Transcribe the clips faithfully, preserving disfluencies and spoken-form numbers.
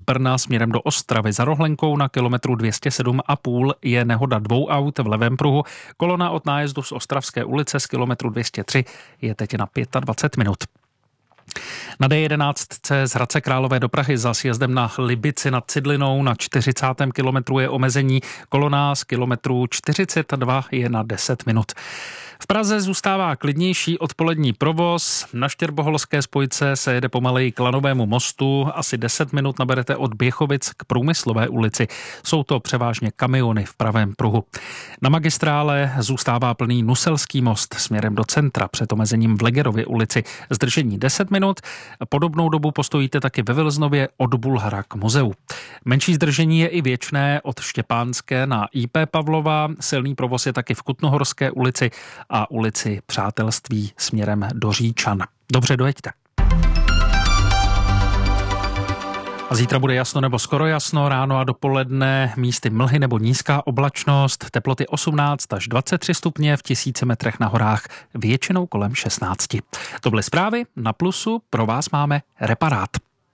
Brna směrem do Ostravy. Za Rohlenkou na kilometru dvě stě sedm a půl je nehoda dvou aut v levém pruhu. Kolona od nájezdu z Ostravské ulice z kilometru dvě stě tři je teď na dvacet pět minut. Na D jedenáct z Hradce Králové do Prahy za sjezdem na Libici nad Cidlinou na čtyřicátém kilometru je omezení. Kolona z kilometru čtyřicet dva je na deset minut. V Praze zůstává klidnější odpolední provoz. Na Štěrboholské spojce se jede pomaleji k Lanovému mostu. Asi deset minut naberete od Běchovic k Průmyslové ulici. Jsou to převážně kamiony v pravém pruhu. Na magistrále zůstává plný Nuselský most směrem do centra před omezením v Legerově ulici. Zdržení deset minut. Podobnou dobu postojíte taky ve Vilznově od Bulhara k muzeu. Menší zdržení je i věčné od Štěpánské na I P Pavlova. Silný provoz je taky v Kutnohorské ulici a ulici Přátelství směrem do Říčan. Dobře, dojeďte. A zítra bude jasno nebo skoro jasno, ráno a dopoledne místy mlhy nebo nízká oblačnost, teploty osmnáct až dvacet tři stupně, v tisíci metrech na horách, většinou kolem šestnáct. To byly zprávy, na Plusu pro vás máme Reparát.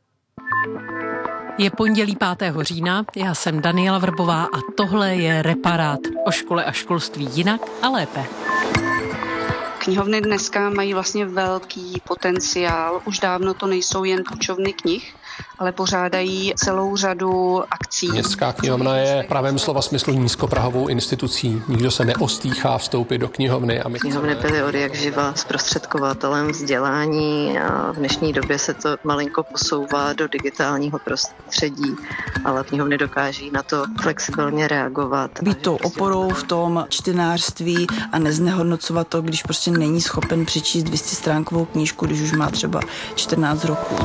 Je pondělí pátého října, já jsem Daniela Vrbová a tohle je Reparát. O škole a školství jinak a lépe. Knihovny dneska mají vlastně velký potenciál. Už dávno to nejsou jen půjčovny knih, ale pořádají celou řadu akcí. Městská knihovna je v pravém slova smyslu nízkoprahovou institucí. Nikdo se neostýchá vstoupit do knihovny. A my... Knihovny byly od jak živa zprostředkovatelem vzdělání a v dnešní době se to malinko posouvá do digitálního prostředí, ale knihovny dokáží na to flexibilně reagovat. Být to oporou v tom čtenářství a neznehodnocovat to, když prostě není schopen přečíst dvě stě stránkovou knížku, když už má třeba čtrnáct roků.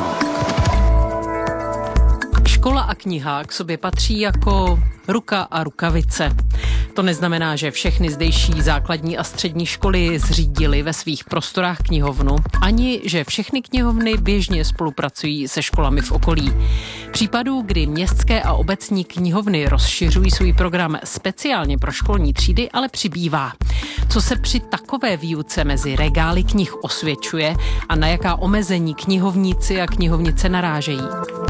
Škola a kniha k sobě patří jako ruka a rukavice. To neznamená, že všechny zdejší základní a střední školy zřídily ve svých prostorách knihovnu, ani že všechny knihovny běžně spolupracují se školami v okolí. Případů, kdy městské a obecní knihovny rozšiřují svůj program speciálně pro školní třídy, ale přibývá. Co se při takové výuce mezi regály knih osvědčuje a na jaká omezení knihovníci a knihovnice narážejí?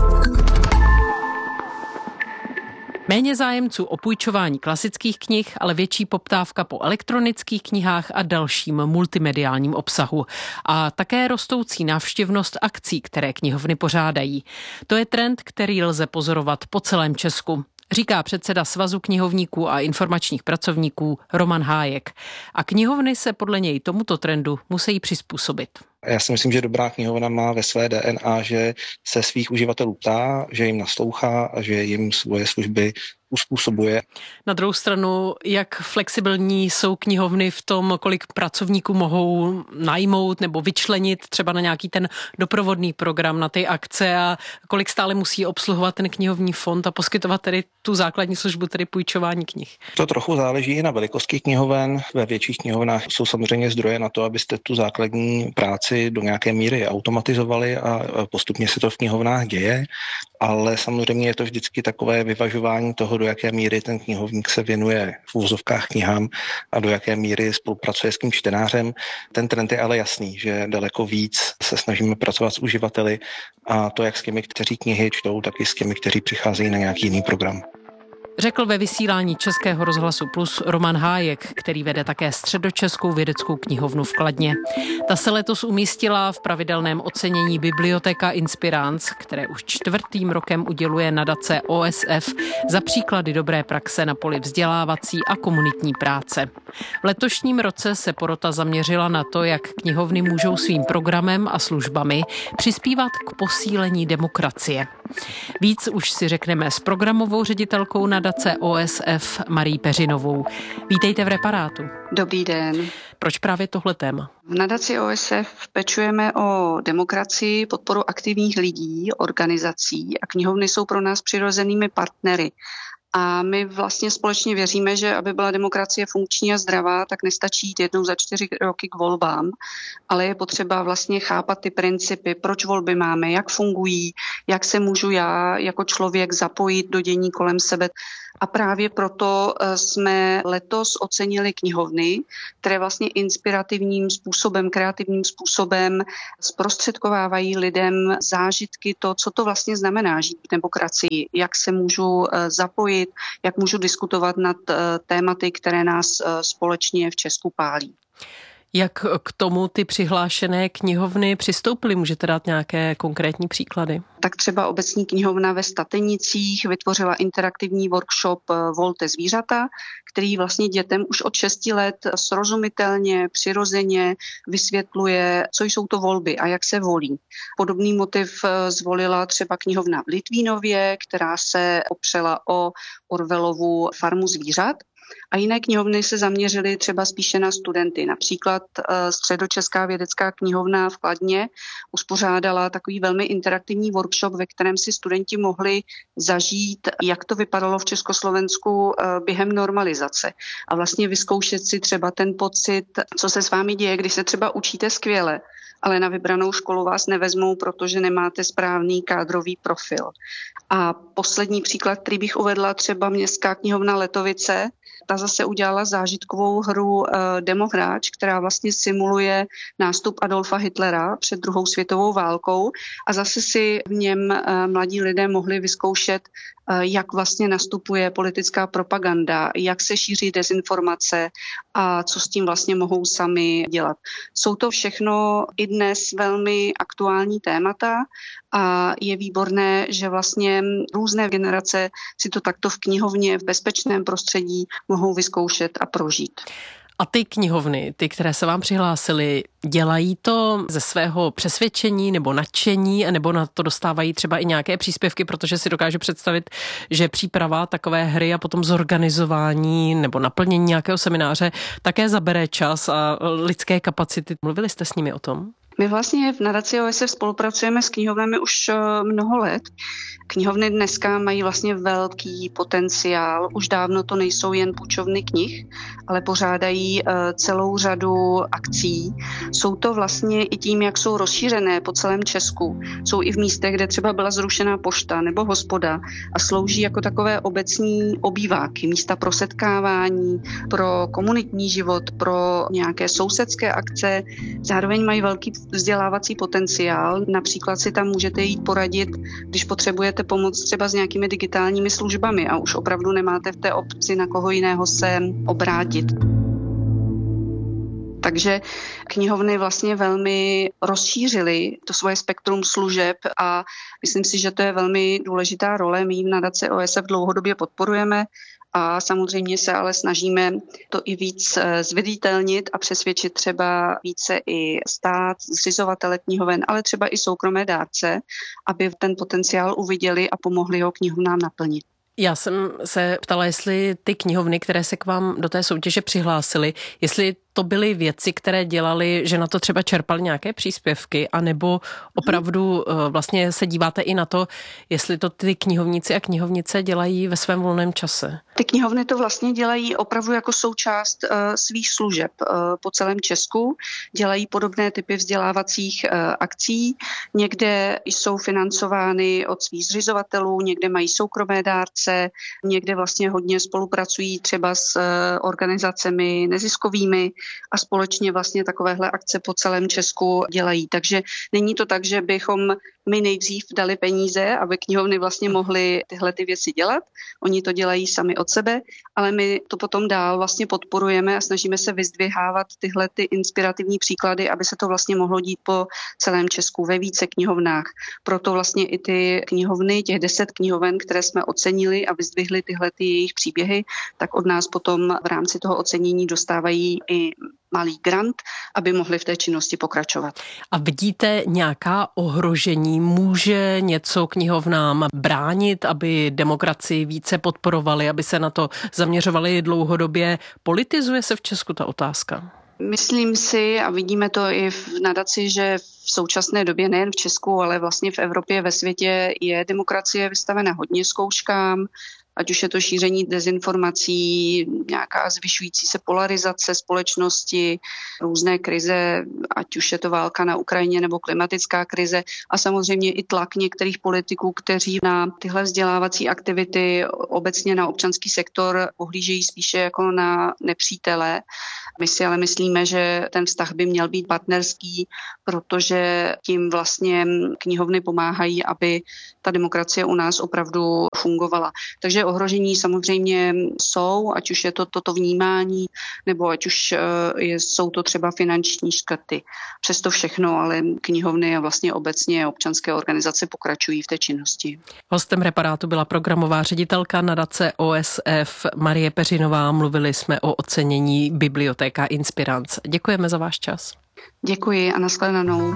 Méně zájemců o půjčování klasických knih, ale větší poptávka po elektronických knihách a dalším multimediálním obsahu. A také rostoucí návštěvnost akcí, které knihovny pořádají. To je trend, který lze pozorovat po celém Česku, říká předseda Svazu knihovníků a informačních pracovníků Roman Hájek. A knihovny se podle něj tomuto trendu musí přizpůsobit. Já si myslím, že dobrá knihovna má ve své D N A, že se svých uživatelů ptá, že jim naslouchá a že jim svoje služby uspůsobuje. Na druhou stranu, jak flexibilní jsou knihovny v tom, kolik pracovníků mohou najmout nebo vyčlenit třeba na nějaký ten doprovodný program, na ty akce a kolik stále musí obsluhovat ten knihovní fond a poskytovat tedy tu základní službu, tedy půjčování knih. To trochu záleží i na velikosti knihoven. Ve větších knihovnách jsou samozřejmě zdroje na to, abyste tu základní práci do nějaké míry automatizovali a postupně se to v knihovnách děje, ale samozřejmě je to vždycky takové vyvažování toho, do jaké míry ten knihovník se věnuje v uvozovkách knihám a do jaké míry spolupracuje s tím čtenářem. Ten trend je ale jasný, že daleko víc se snažíme pracovat s uživateli a to jak s těmi, kteří knihy čtou, tak i s těmi, kteří přicházejí na nějaký jiný program. Řekl ve vysílání Českého rozhlasu Plus Roman Hájek, který vede také Středočeskou vědeckou knihovnu v Kladně. Ta se letos umístila v pravidelném ocenění Biblioteka Inspirans, které už čtvrtým rokem uděluje nadace O S F za příklady dobré praxe na poli vzdělávací a komunitní práce. V letošním roce se porota zaměřila na to, jak knihovny můžou svým programem a službami přispívat k posílení demokracie. Víc už si řekneme s programovou ředitelkou nadace O S F Marí Peřinovou. Vítejte v Reparátu. Dobrý den. Proč právě tohle téma? V nadaci O S F pečujeme o demokracii, podporu aktivních lidí, organizací a knihovny jsou pro nás přirozenými partnery. A my vlastně společně věříme, že aby byla demokracie funkční a zdravá, tak nestačí jít jednou za čtyři roky k volbám, ale je potřeba vlastně chápat ty principy, proč volby máme, jak fungují, jak se můžu já jako člověk zapojit do dění kolem sebe. A právě proto jsme letos ocenili knihovny, které vlastně inspirativním způsobem, kreativním způsobem zprostředkovávají lidem zážitky to, co to vlastně znamená žít v demokracii, jak se můžu zapojit, jak můžu diskutovat nad tématy, které nás společně v Česku pálí. Jak k tomu ty přihlášené knihovny přistoupily? Můžete dát nějaké konkrétní příklady? Tak třeba obecní knihovna ve Statenicích vytvořila interaktivní workshop Volte zvířata, který vlastně dětem už od šesti let srozumitelně, přirozeně vysvětluje, co jsou to volby a jak se volí. Podobný motiv zvolila třeba knihovna v Litvínově, která se opřela o Orwellovu Farmu zvířat. A jiné knihovny se zaměřily třeba spíše na studenty. Například Středočeská vědecká knihovna v Kladně uspořádala takový velmi interaktivní workshop, ve kterém si studenti mohli zažít, jak to vypadalo v Československu během normalizace. A vlastně vyzkoušet si třeba ten pocit, co se s vámi děje, když se třeba učíte skvěle, ale na vybranou školu vás nevezmou, protože nemáte správný kádrový profil. A poslední příklad, který bych uvedla, třeba Městská knihovna Letovice, ta zase udělala zážitkovou hru e, Demohráč, která vlastně simuluje nástup Adolfa Hitlera před druhou světovou válkou a zase si v něm e, mladí lidé mohli vyzkoušet, e, jak vlastně nastupuje politická propaganda, jak se šíří dezinformace a co s tím vlastně mohou sami dělat. Jsou to všechno i dnes velmi aktuální témata a je výborné, že vlastně různé generace si to takto v knihovně v bezpečném prostředí mohou vyzkoušet a prožít. A ty knihovny, ty, které se vám přihlásily, dělají to ze svého přesvědčení nebo nadšení, nebo na to dostávají třeba i nějaké příspěvky, protože si dokážu představit, že příprava takové hry a potom zorganizování nebo naplnění nějakého semináře také zabere čas a lidské kapacity. Mluvili jste s nimi o tom? My vlastně v nadaci O S F spolupracujeme s knihovnami už mnoho let. Knihovny dneska mají vlastně velký potenciál. Už dávno to nejsou jen půjčovny knih, ale pořádají celou řadu akcí. Jsou to vlastně i tím, jak jsou rozšířené po celém Česku. Jsou i v místech, kde třeba byla zrušená pošta nebo hospoda a slouží jako takové obecní obýváky, místa pro setkávání, pro komunitní život, pro nějaké sousedské akce. Zároveň mají velký vzdělávací potenciál. Například si tam můžete jít poradit, když potřebujete pomoct třeba s nějakými digitálními službami a už opravdu nemáte v té obci na koho jiného se obrátit. Takže knihovny vlastně velmi rozšířily to svoje spektrum služeb a myslím si, že to je velmi důležitá role. My ji v nadaci O S F dlouhodobě podporujeme a samozřejmě se ale snažíme to i víc zviditelnit a přesvědčit třeba více i stát, zřizovatele knihoven, ale třeba i soukromé dárce, aby ten potenciál uviděli a pomohli ho knihovnám naplnit. Já jsem se ptala, jestli ty knihovny, které se k vám do té soutěže přihlásily, jestli to byly věci, které dělaly, že na to třeba čerpali nějaké příspěvky, anebo opravdu vlastně se díváte i na to, jestli to ty knihovníci a knihovnice dělají ve svém volném čase. Ty knihovny to vlastně dělají opravdu jako součást uh, svých služeb uh, po celém Česku. Dělají podobné typy vzdělávacích uh, akcí. Někde jsou financovány od svých zřizovatelů, někde mají soukromé dárce, někde vlastně hodně spolupracují třeba s uh, organizacemi neziskovými a společně vlastně takovéhle akce po celém Česku dělají. Takže není to tak, že bychom my nejdřív dali peníze, aby knihovny vlastně mohly tyhle ty věci dělat. Oni to dělají sami od sebe, ale my to potom dál vlastně podporujeme a snažíme se vyzdvihávat tyhle ty inspirativní příklady, aby se to vlastně mohlo dít po celém Česku ve více knihovnách. Proto vlastně i ty knihovny, těch deset knihoven, které jsme ocenili a vyzdvihli tyhle ty jejich příběhy, tak od nás potom v rámci toho ocenění dostávají i malý grant, aby mohli v té činnosti pokračovat. A vidíte nějaká ohrožení? Může něco knihovnám bránit, aby demokracii více podporovali, aby se na to zaměřovali dlouhodobě? Politizuje se v Česku ta otázka? Myslím si, a vidíme to i v nadaci, že v současné době nejen v Česku, ale vlastně v Evropě, ve světě je demokracie vystavena hodně zkouškám. ať už je to šíření dezinformací, nějaká zvyšující se polarizace společnosti, různé krize, ať už je to válka na Ukrajině nebo klimatická krize a samozřejmě i tlak některých politiků, kteří na tyhle vzdělávací aktivity obecně na občanský sektor pohlížejí spíše jako na nepřítele. My si ale myslíme, že ten vztah by měl být partnerský, protože tím vlastně knihovny pomáhají, aby ta demokracie u nás opravdu fungovala. Takže ohrožení samozřejmě jsou, ať už je to toto vnímání, nebo ať už jsou to třeba finanční škrty. Přesto všechno, ale knihovny a vlastně obecně občanské organizace pokračují v té činnosti. Hostem Reparátu byla programová ředitelka nadace O S F Marie Peřinová. Mluvili jsme o ocenění Bibliotéka Inspirance. Děkujeme za váš čas. Děkuji a nashledanou.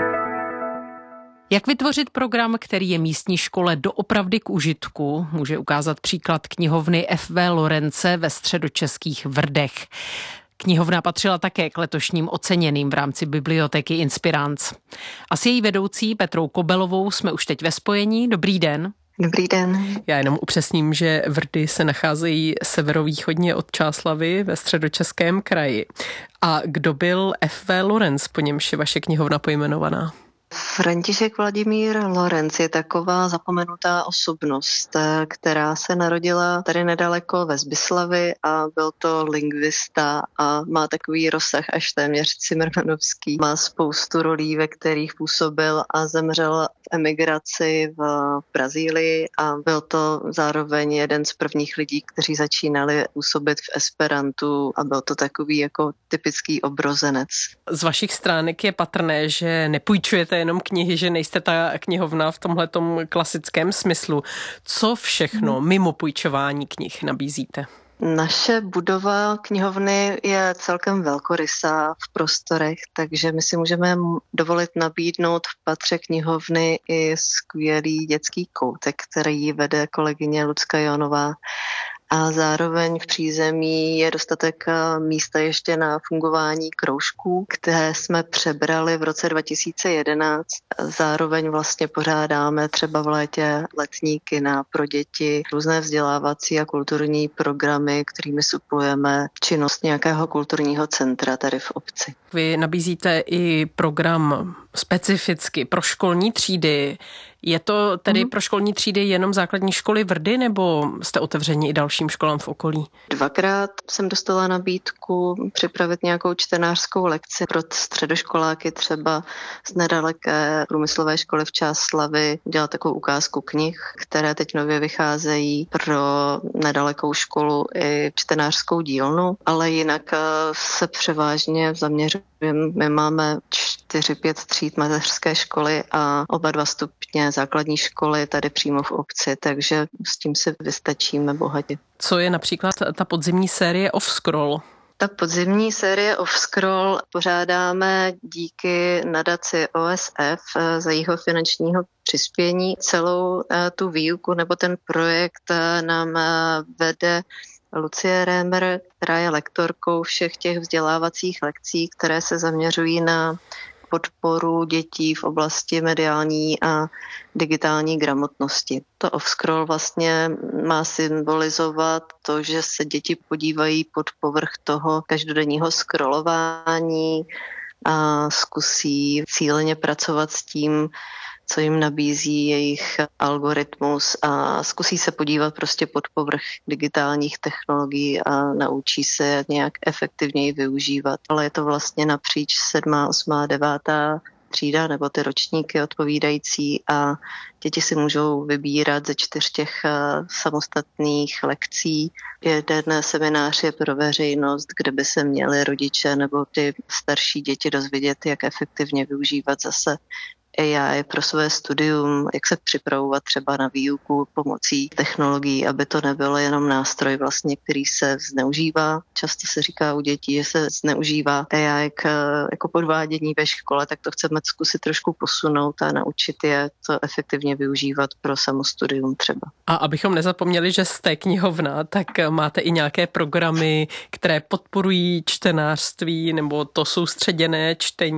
Jak vytvořit program, který je místní škole doopravdy k užitku, může ukázat příklad knihovny F V Lorence ve středočeských Vrdech. Knihovna patřila také k letošním oceněným v rámci Bibliotéky Inspirance. A s její vedoucí Petrou Kobelovou jsme už teď ve spojení. Dobrý den. Dobrý den. Já jenom upřesním, že Vrdy se nacházejí severovýchodně od Čáslavi ve středočeském kraji. A kdo byl F V Lorence, po němž je vaše knihovna pojmenovaná? František Vladimír Lorenc je taková zapomenutá osobnost, která se narodila tady nedaleko ve Zbyslavy a byl to lingvista a má takový rozsah až téměř cimrmanovský. Má spoustu rolí, ve kterých působil a zemřel v emigraci v Brazílii a byl to zároveň jeden z prvních lidí, kteří začínali působit v esperantu a byl to takový jako typický obrozenec. Z vašich stránek je patrné, že nepůjčujete jenom knihy, že nejste ta knihovna v tomhletom klasickém smyslu. Co všechno mimo půjčování knih nabízíte? Naše budova knihovny je celkem velkorysá v prostorech, takže my si můžeme dovolit nabídnout v patře knihovny i skvělý dětský koutek, který vede kolegyně Lucka Jonová. A zároveň v přízemí je dostatek místa ještě na fungování kroužků, které jsme přebrali v roce dva tisíce jedenáct. Zároveň vlastně pořádáme třeba v létě letní kina pro děti, různé vzdělávací a kulturní programy, kterými suplujeme činnost nějakého kulturního centra tady v obci. Vy nabízíte i program specificky pro školní třídy. Je to tedy mm. pro školní třídy jenom základní školy Vrdy, nebo jste otevřeni i dalším školám v okolí? Dvakrát jsem dostala nabídku připravit nějakou čtenářskou lekci pro středoškoláky třeba z nedaleké průmyslové školy v Čáslavi. Dělat takovou ukázku knih, které teď nově vycházejí pro nedalekou školu i čtenářskou dílnu, ale jinak se převážně zaměřujeme. My máme čtyři, pět tříd mateřské školy a oba dva stupně základní školy tady přímo v obci, takže s tím si vystačíme bohatě. Co je například ta podzimní série Off-Scroll? Ta podzimní série Off-Scroll pořádáme díky nadaci O S F za jeho finančního přispění. Celou tu výuku nebo ten projekt nám vede Lucie Rémer, která je lektorkou všech těch vzdělávacích lekcí, které se zaměřují na podporu dětí v oblasti mediální a digitální gramotnosti. To off-scroll vlastně má symbolizovat to, že se děti podívají pod povrch toho každodenního scrollování a zkusí cíleně pracovat s tím, co jim nabízí jejich algoritmus a zkusí se podívat prostě pod povrch digitálních technologií a naučí se je nějak efektivněji využívat. Ale je to vlastně napříč sedmá, osmá, devátá třída nebo ty ročníky odpovídající a děti si můžou vybírat ze čtyř těch samostatných lekcí. Jeden seminář je pro veřejnost, kde by se měli rodiče nebo ty starší děti dozvědět, jak efektivně využívat zase A I pro své studium, jak se připravovat třeba na výuku pomocí technologií, aby to nebylo jenom nástroj vlastně, který se zneužívá. Často se říká u dětí, že se zneužívá A I k, jako podvádění ve škole, tak to chceme zkusit trošku posunout a naučit je to efektivně využívat pro samostudium třeba. A abychom nezapomněli, že jste knihovna, tak máte i nějaké programy, které podporují čtenářství nebo to soustředěné čtení.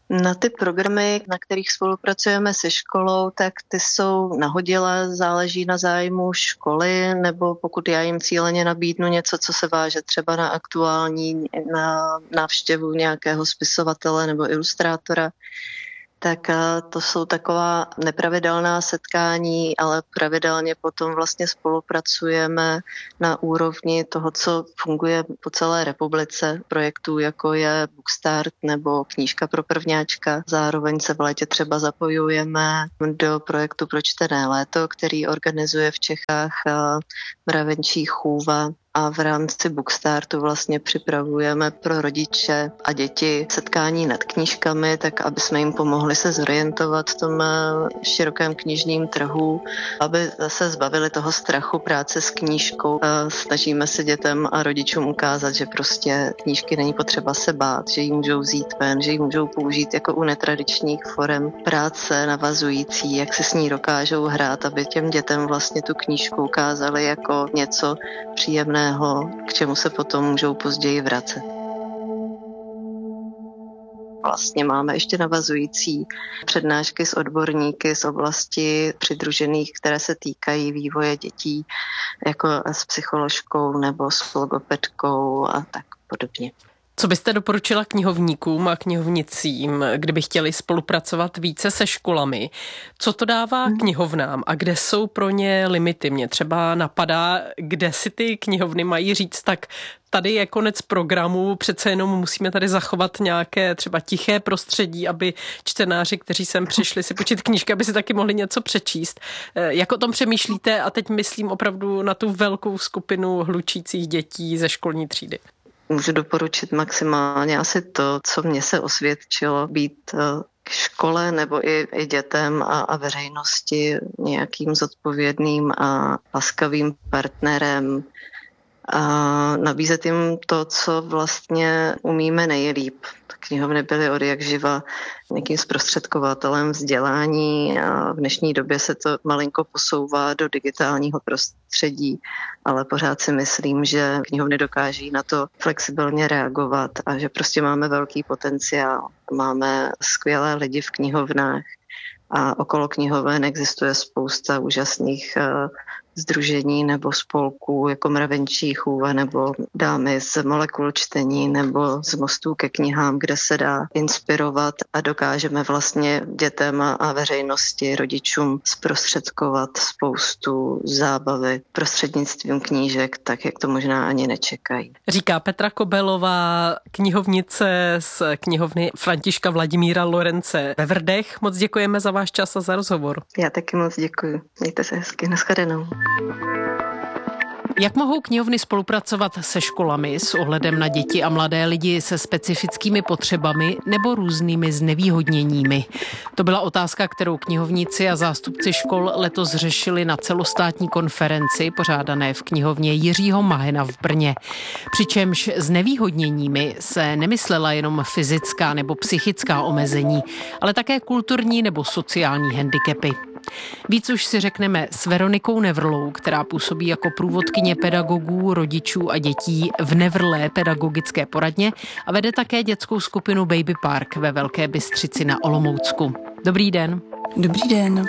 Na ty programy, na kterých spolupracujeme se školou, tak ty jsou nahodilé, záleží na zájmu školy, nebo pokud já jim cíleně nabídnu něco, co se váže třeba na aktuální na návštěvu nějakého spisovatele nebo ilustrátora, tak to jsou taková nepravidelná setkání, ale pravidelně potom vlastně spolupracujeme na úrovni toho, co funguje po celé republice, projektů jako je Bookstart nebo Knížka pro prvňáčka. Zároveň se v létě třeba zapojujeme do projektu Pro čtené léto, který organizuje v Čechách mravenčí chůva. A v rámci Bookstartu vlastně připravujeme pro rodiče a děti setkání nad knížkami, tak aby jsme jim pomohli se zorientovat v tom širokém knižním trhu, aby se zbavili toho strachu práce s knížkou. Snažíme se dětem a rodičům ukázat, že prostě knížky není potřeba se bát, že ji můžou vzít ven, že ji můžou použít jako u netradičních forem práce navazující, jak se s ní dokážou hrát, aby těm dětem vlastně tu knížku ukázali jako něco příjemného, k čemu se potom můžou později vracet. Vlastně máme ještě navazující přednášky s odborníky z oblasti přidružených, které se týkají vývoje dětí, jako s psycholožkou nebo s logopedkou a tak podobně. Co byste doporučila knihovníkům a knihovnicím, kdyby chtěli spolupracovat více se školami? Co to dává knihovnám a kde jsou pro ně limity? Mě třeba napadá, kde si ty knihovny mají říct, tak tady je konec programu, přece jenom musíme tady zachovat nějaké třeba tiché prostředí, aby čtenáři, kteří sem přišli si počít knížky, aby si taky mohli něco přečíst. Jak o tom přemýšlíte? A teď myslím opravdu na tu velkou skupinu hlučících dětí ze školní třídy. Můžu doporučit maximálně asi to, co mně se osvědčilo, být k škole nebo i, i dětem a, a veřejnosti nějakým zodpovědným a laskavým partnerem a nabízet jim to, co vlastně umíme nejlíp. Knihovny byly od jak živa nějakým zprostředkovatelem vzdělání a v dnešní době se to malinko posouvá do digitálního prostředí, ale pořád si myslím, že knihovny dokáží na to flexibilně reagovat a že prostě máme velký potenciál. Máme skvělé lidi v knihovnách a okolo knihoven existuje spousta úžasných sdružení nebo spolků jako Mravenčí chůva nebo dámy z molekul čtení nebo z mostů ke knihám, kde se dá inspirovat a dokážeme vlastně dětem a veřejnosti, rodičům zprostředkovat spoustu zábavy prostřednictvím knížek, tak jak to možná ani nečekají. Říká Petra Kobelová, knihovnice z knihovny Františka Vladimíra Lorence ve Vrdech. Moc děkujeme za váš čas a za rozhovor. Já taky moc děkuji. Mějte se hezky. Naschledanou. Jak mohou knihovny spolupracovat se školami s ohledem na děti a mladé lidi se specifickými potřebami nebo různými znevýhodněními? To byla otázka, kterou knihovníci a zástupci škol letos řešili na celostátní konferenci pořádané v knihovně Jiřího Mahena v Brně. Přičemž znevýhodněními se nemyslela jenom fyzická nebo psychická omezení, ale také kulturní nebo sociální handicapy. Víc už si řekneme s Veronikou Nevrlou, která působí jako průvodkyně pedagogů, rodičů a dětí v Nevrlé pedagogické poradně a vede také dětskou skupinu Baby Park ve Velké Bystřici na Olomoucku. Dobrý den. Dobrý den.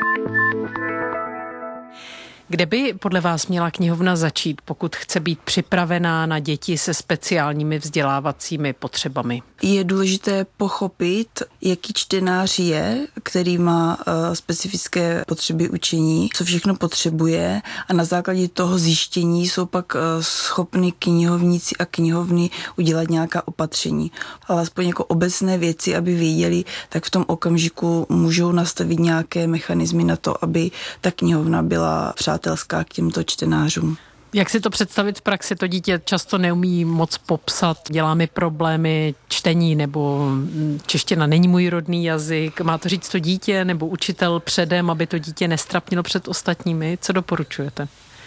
Kde by podle vás měla knihovna začít, pokud chce být připravená na děti se speciálními vzdělávacími potřebami? Je důležité pochopit, jaký čtenář je, který má uh, specifické potřeby učení, co všechno potřebuje a na základě toho zjištění jsou pak uh, schopni knihovníci a knihovny udělat nějaká opatření. Ale aspoň jako obecné věci, aby věděli, tak v tom okamžiku můžou nastavit nějaké mechanismy na to, aby ta knihovna byla přátelská k těmto čtenářům. Jak si to představit v praxi? To dítě často neumí moc popsat, dělá mi problémy čtení nebo čeština není můj rodný jazyk. Má to říct to dítě nebo učitel předem, aby to dítě nestrapnilo před ostatními? Co doporučujete?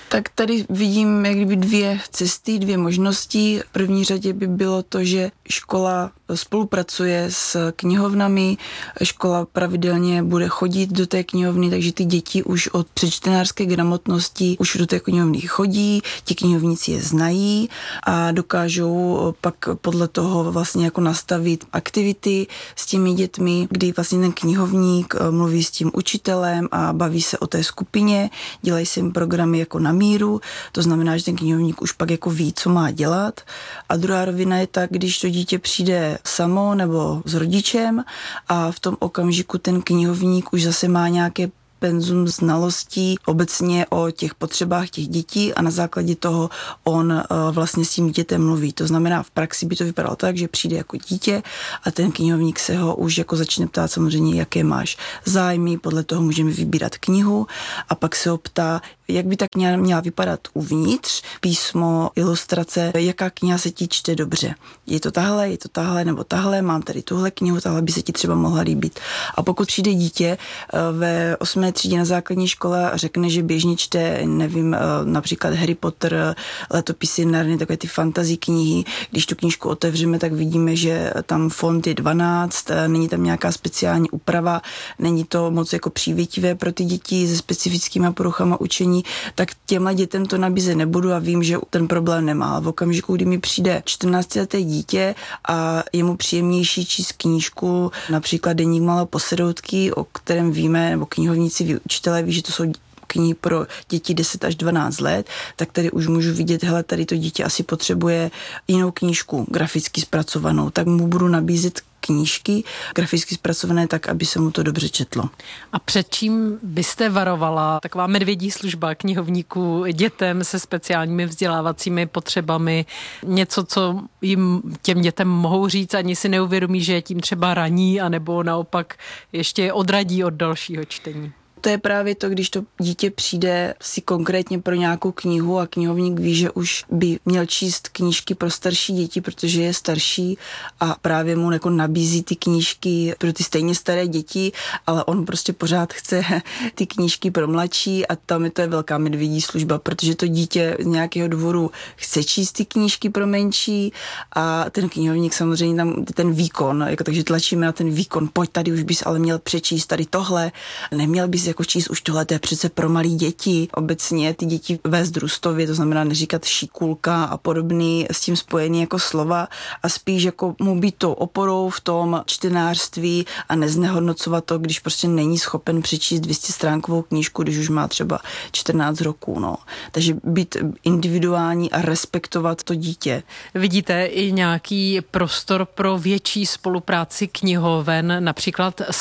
Tak tady vidím jak kdyby dvě cesty, dvě možnosti. V první řadě by bylo to, že škola spolupracuje s knihovnami, škola pravidelně bude chodit do té knihovny, takže ty děti už od předčtenářské gramotnosti už do té knihovny chodí, ti knihovníci je znají a dokážou pak podle toho vlastně jako nastavit aktivity s těmi dětmi, kdy vlastně ten knihovník mluví s tím učitelem a baví se o té skupině, dělají se jim programy jako na míru, to znamená, že ten knihovník už pak jako ví, co má dělat. A druhá rovina je tak, když to dítě přijde samo nebo s rodičem a v tom okamžiku ten knihovník už zase má nějaké penzum znalostí obecně o těch potřebách těch dětí a na základě toho on uh, vlastně s tím dítětem mluví. To znamená, v praxi by to vypadalo tak, že přijde jako dítě a ten knihovník se ho už jako začne ptát samozřejmě, jaké máš zájmy, podle toho můžeme vybírat knihu a pak se ho ptá, jak by ta kniha měla vypadat uvnitř, písmo, ilustrace, jaká kniha se ti čte dobře. Je to tahle, je to tahle nebo tahle, mám tady tuhle knihu, tahle by se ti třeba mohla líbit. A pokud přijde dítě ve osmé třídě na základní škole a řekne, že běžně čte, nevím, například Harry Potter, Letopisy Narnie, takové ty fantasy knihy, když tu knížku otevřeme, tak vidíme, že tam font je dvanáct, není tam nějaká speciální úprava, není to moc jako přívětivé pro ty děti se specifickými poruchama učení, tak těmhle dětem to nabízet nebudu a vím, že ten problém nemá. V okamžiku, kdy mi přijde čtrnáctileté dítě a je mu příjemnější číst knížku, například Deník malé posedoutky, o kterém víme, nebo knihovníci, učitelé ví, že to jsou knihy pro děti deset až dvanáct let, tak tady už můžu vidět, hele, tady to dítě asi potřebuje jinou knížku, graficky zpracovanou, tak mu budu nabízet knížky graficky zpracované tak, aby se mu to dobře četlo. A před čím byste varovala taková medvědí služba knihovníků dětem se speciálními vzdělávacími potřebami? Něco, co jim těm dětem mohou říct, ani si neuvědomí, že je tím třeba raní, anebo naopak ještě odradí od dalšího čtení? To je právě to, když to dítě přijde si konkrétně pro nějakou knihu a knihovník ví, že už by měl číst knížky pro starší děti, protože je starší a právě mu jako nabízí ty knížky pro ty stejně staré děti, ale on prostě pořád chce ty knížky pro mladší a tam je to je velká medvědí služba, protože to dítě z nějakého důvodu chce číst ty knížky pro menší a ten knihovník samozřejmě tam ten výkon, jako takže tlačíme na ten výkon, pojď tady už bys ale měl přečíst tady tohle, neměl bys jako číst už tohle, to je přece pro malý děti. Obecně ty děti vést družstově, to znamená neříkat šikulka a podobný s tím spojený jako slova a spíš jako mu být tou oporou v tom čtenářství a neznehodnocovat to, když prostě není schopen přečíst dvě stě stránkovou knížku, když už má třeba čtrnáct roků. No. Takže být individuální a respektovat to dítě. Vidíte i nějaký prostor pro větší spolupráci knihoven, například s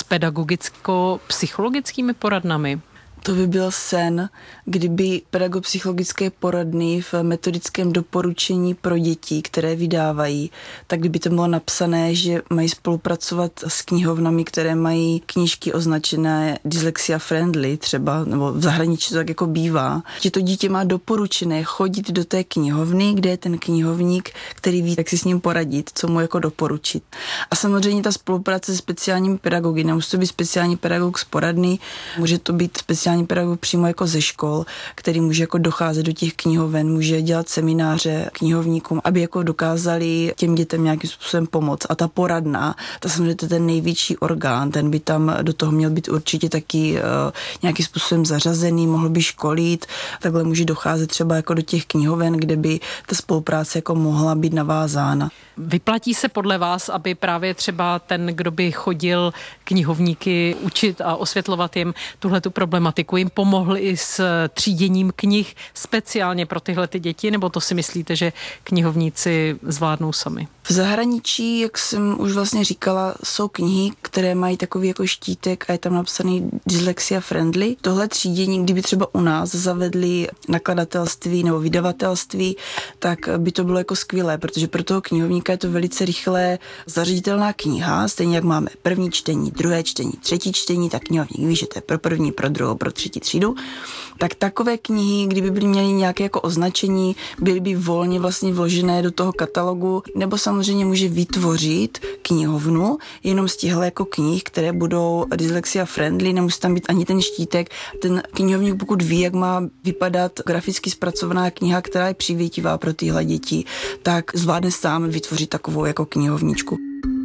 pedagogicko-psychologickými poradnami? To by byl sen, kdyby pedagogopsychologické poradny v metodickém doporučení pro děti, které vydávají, tak kdyby to bylo napsané, že mají spolupracovat s knihovnami, které mají knížky označené dyslexia friendly třeba, nebo v zahraničí to tak jako bývá, že to dítě má doporučené chodit do té knihovny, kde je ten knihovník, který ví, jak si s ním poradit, co mu jako doporučit. A samozřejmě ta spolupráce se speciálními pedagogy, nemusí to být speciální pedagog z poradny, může to být speciální pedagog přímo jako ze škol, který může jako docházet do těch knihoven, může dělat semináře knihovníkům, aby jako dokázali těm dětem nějakým způsobem pomoct. A ta poradna, ta samozřejmě to je ten největší orgán, ten by tam do toho měl být určitě taky uh, nějakým způsobem zařazený, mohl by školit, takhle může docházet třeba jako do těch knihoven, kde by ta spolupráce jako mohla být navázána. Vyplatí se podle vás, aby právě třeba ten, kdo by chodil knihovníky učit a osvětlovat jim tuhletu problematiku, jim pomohl i s tříděním knih speciálně pro tyhle ty děti, nebo to si myslíte, že knihovníci zvládnou sami? V zahraničí, jak jsem už vlastně říkala, jsou knihy, které mají takový jako štítek a je tam napsaný dyslexia friendly. Tohle třídění, kdyby třeba u nás zavedli nakladatelství nebo vydavatelství, tak by to bylo jako skvělé, protože pro toho knihovníka je to velice rychle zařaditelná kniha, stejně jak máme první čtení, druhé čtení, třetí čtení, tak knihovník ví, že to je pro první, pro druhou, pro pro třetí třídu, tak takové knihy, kdyby byly měly nějaké jako označení, byly by volně vlastně vložené do toho katalogu, nebo samozřejmě může vytvořit knihovnu jenom z těchto jako knih, které budou dyslexia friendly, nemusí tam být ani ten štítek. Ten knihovník, pokud ví, jak má vypadat graficky zpracovaná kniha, která je přívětivá pro tyhle děti, tak zvládne sám vytvořit takovou jako knihovničku.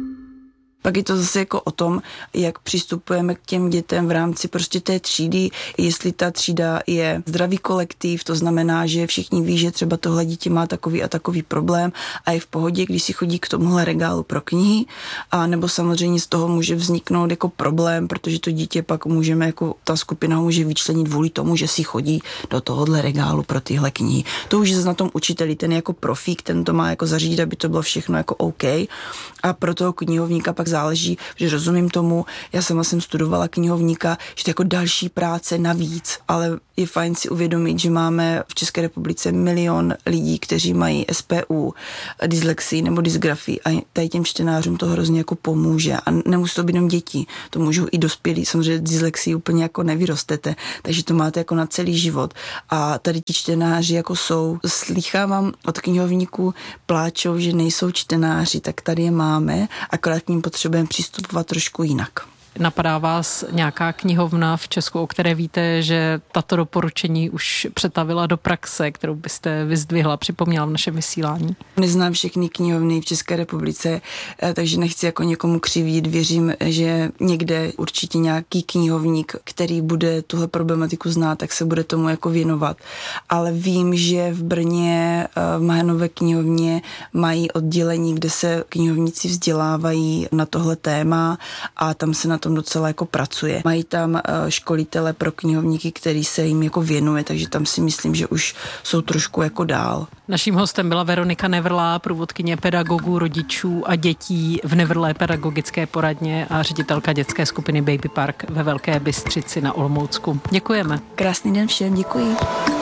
Pak je to zase jako o tom, jak přistupujeme k těm dětem v rámci prostě té třídy, jestli ta třída je zdravý kolektiv, to znamená, že všichni ví, že třeba tohle dítě má takový a takový problém a je v pohodě, když si chodí k tomuhle regálu pro knihy, a nebo samozřejmě z toho může vzniknout jako problém, protože to dítě pak můžeme, jako ta skupina ho může vyčlenit kvůli tomu, že si chodí do tohohle regálu pro tyhle knihy. To už je na tom učiteli, ten jako profík, ten to má jako zařídit, aby to bylo všechno jako OK, a pro toho knihovníka pak záleží, že rozumím tomu, já sama jsem studovala knihovníka, že to je jako další práce navíc, ale je fajn si uvědomit, že máme v České republice milion lidí, kteří mají S P U, dyslexii nebo dysgrafii, a tady těm čtenářům to hrozně jako pomůže, a nemusí to být jenom děti, to můžou i dospělí, samozřejmě dyslexii úplně jako nevyrostete, takže to máte jako na celý život, a tady ti čtenáři jako jsou, slýchávám od knihovníků, pláčou, že nejsou čtenáři, tak tady je máme, akorát k ním potřebujeme přistupovat trošku jinak. Napadá vás nějaká knihovna v Česku, o které víte, že tato doporučení už přetavila do praxe, kterou byste vyzdvihla, připomněla v našem vysílání? Neznám všechny knihovny v České republice, takže nechci jako někomu křivít. Věřím, že někde určitě nějaký knihovník, který bude tuhle problematiku znát, tak se bude tomu jako věnovat. Ale vím, že v Brně v Mahenové knihovně mají oddělení, kde se knihovníci vzdělávají na tohle téma, a tam se na tom docela jako pracuje. Mají tam školitele pro knihovníky, který se jim jako věnuje, takže tam si myslím, že už jsou trošku jako dál. Naším hostem byla Veronika Nevrlá, průvodkyně pedagogů, rodičů a dětí v Nevrlé pedagogické poradně a ředitelka dětské skupiny Baby Park ve Velké Bystřici na Olomoucku. Děkujeme. Krásný den všem, děkuji.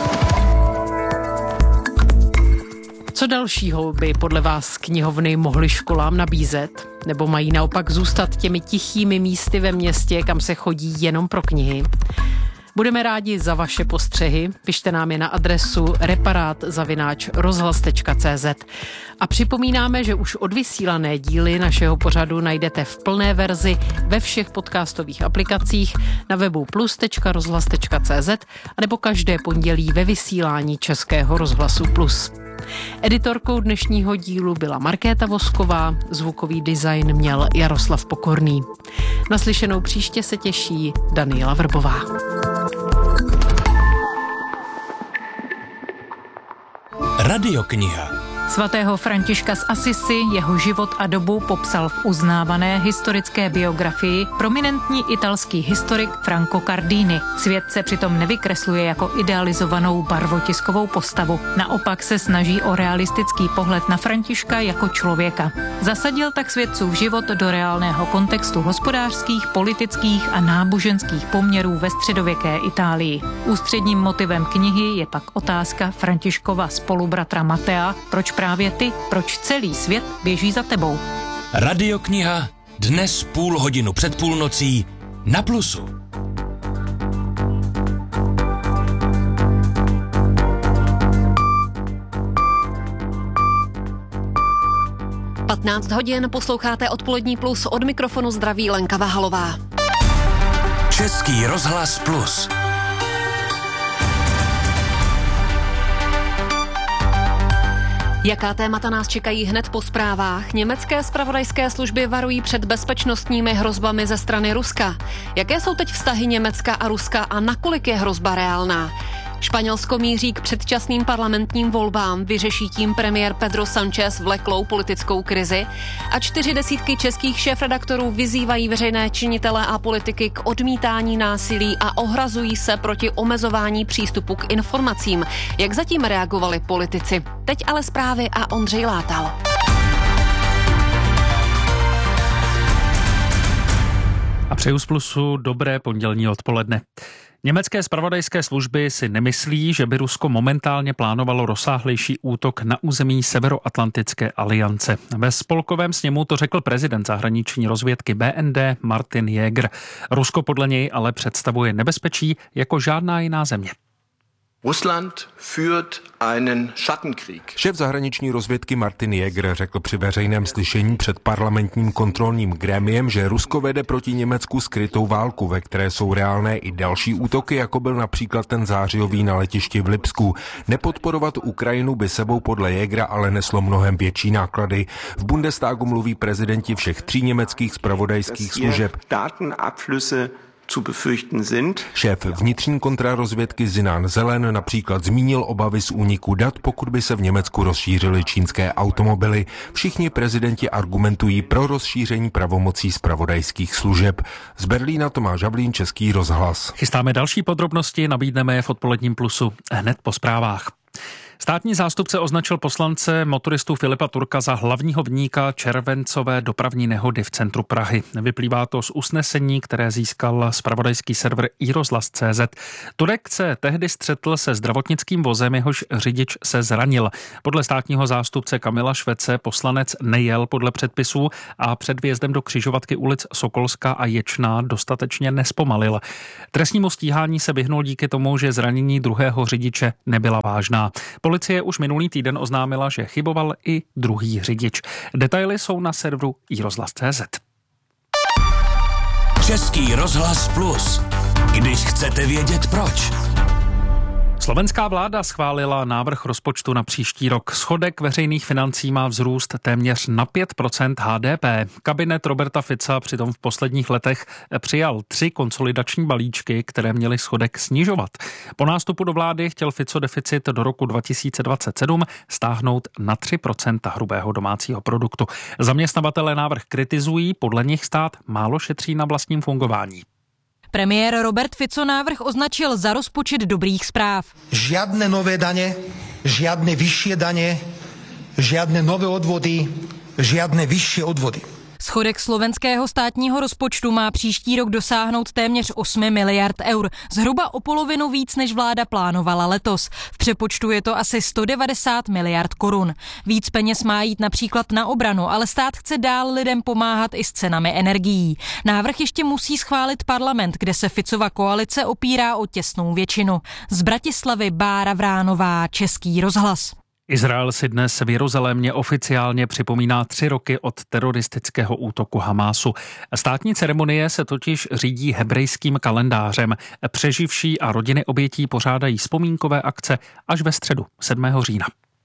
Co dalšího by podle vás knihovny mohly školám nabízet? Nebo mají naopak zůstat těmi tichými místy ve městě, kam se chodí jenom pro knihy? Budeme rádi za vaše postřehy. Pište nám je na adresu reparát zavináč rozhlas tečka cé zet. A připomínáme, že už odvysílané díly našeho pořadu najdete v plné verzi ve všech podcastových aplikacích, na webu plus tečka rozhlas tečka cé zet anebo každé pondělí ve vysílání Českého rozhlasu Plus. Editorkou dnešního dílu byla Markéta Vosková, zvukový design měl Jaroslav Pokorný. Naslyšenou příště se těší Daniela Vrbová. Radiokniha. Svatého Františka z Assisi, jeho život a dobu popsal v uznávané historické biografii prominentní italský historik Franco Cardini. Svět se přitom nevykresluje jako idealizovanou barvotiskovou postavu. Naopak se snaží o realistický pohled na Františka jako člověka. Zasadil tak svědcův život do reálného kontextu hospodářských, politických a náboženských poměrů ve středověké Itálii. Ústředním motivem knihy je pak otázka Františkova spolubratra Matea, proč právě ty, proč celý svět běží za tebou. Radiokniha dnes půl hodinu před půlnocí na Plusu. patnáct hodin posloucháte Odpolední Plus, od mikrofonu zdraví Lenka Vahalová. Český rozhlas Plus. Jaká témata nás čekají hned po zprávách? Německé zpravodajské služby varují před bezpečnostními hrozbami ze strany Ruska. Jaké jsou teď vztahy Německa a Ruska a nakolik je hrozba reálná? Španělsko míří k předčasným parlamentním volbám, vyřeší tím premiér Pedro Sánchez vleklou politickou krizi a čtyři desítky českých šéfredaktorů vyzývají veřejné činitele a politiky k odmítání násilí a ohrazují se proti omezování přístupu k informacím. Jak zatím reagovali politici? Teď ale zprávy a Ondřej Látal. A přeju z Plusu dobré pondělní odpoledne. Německé zpravodajské služby si nemyslí, že by Rusko momentálně plánovalo rozsáhlejší útok na území Severoatlantické aliance. Ve spolkovém sněmu to řekl prezident zahraniční rozvědky B N D Martin Jäger. Rusko podle něj ale představuje nebezpečí jako žádná jiná země. Russland führt einen Schattenkrieg. Šéf zahraniční rozvědky Martin Jäger řekl při veřejném slyšení před parlamentním kontrolním grémiem, že Rusko vede proti Německu skrytou válku, ve které jsou reálné i další útoky, jako byl například ten zářijový na letišti v Lipsku. Nepodporovat Ukrajinu by sebou podle Jägera ale neslo mnohem větší náklady. V Bundestagu mluví prezidenti všech tří německých zpravodajských služeb. Zu befürchten sind. Šéf vnitřní kontrarozvědky Sinan Zelen například zmínil obavy z úniku dat, pokud by se v Německu rozšířily čínské automobily. Všichni prezidenti argumentují pro rozšíření pravomocí zpravodajských služeb. Z Berlína Tomáš Havlín, Český rozhlas. Chystáme další podrobnosti, nabídneme je v odpoledním plusu hned po zprávách. Státní zástupce označil poslance motoristu Filipa Turka za hlavního viníka červencové dopravní nehody v centru Prahy. Vyplývá to z usnesení, které získal zpravodajský server i rozhlas tečka cé zet. Turek se tehdy střetl se zdravotnickým vozem, jehož řidič se zranil. Podle státního zástupce Kamila Švece poslanec nejel podle předpisů a před vjezdem do křižovatky ulic Sokolská a Ječná dostatečně nespomalil. Trestnímu stíhání se vyhnul díky tomu, že zranění druhého řidiče nebyla vážná. Policie už minulý týden oznámila, že chyboval i druhý řidič. Detaily jsou na serveru i rozhlas tečka cé zet. Český rozhlas plus. Když chcete vědět proč. Slovenská vláda schválila návrh rozpočtu na příští rok. Schodek veřejných financí má vzrůst téměř na pět procent H D P. Kabinet Roberta Fica přitom v posledních letech přijal tři konsolidační balíčky, které měly schodek snižovat. Po nástupu do vlády chtěl Fico deficit do roku dva tisíce dvacet sedm stáhnout na tři procenta hrubého domácího produktu. Zaměstnavatelé návrh kritizují, podle nich stát málo šetří na vlastním fungování. Premiér Robert Fico návrh označil za rozpočet dobrých zpráv. Žiadne nové dane, žiadne vyššie dane, žiadne nové odvody, žiadne vyššie odvody. Schodek slovenského státního rozpočtu má příští rok dosáhnout téměř osm miliard eur, zhruba o polovinu víc, než vláda plánovala letos. V přepočtu je to asi sto devadesát miliard korun. Víc peněz má jít například na obranu, ale stát chce dál lidem pomáhat i s cenami energií. Návrh ještě musí schválit parlament, kde se Ficova koalice opírá o těsnou většinu. Z Bratislavy Bára Vránová, Český rozhlas. Izrael si dnes v Jeruzalémě oficiálně připomíná tři roky od teroristického útoku Hamásu. Státní ceremonie se totiž řídí hebrejským kalendářem. Přeživší a rodiny obětí pořádají vzpomínkové akce až ve středu sedmého října.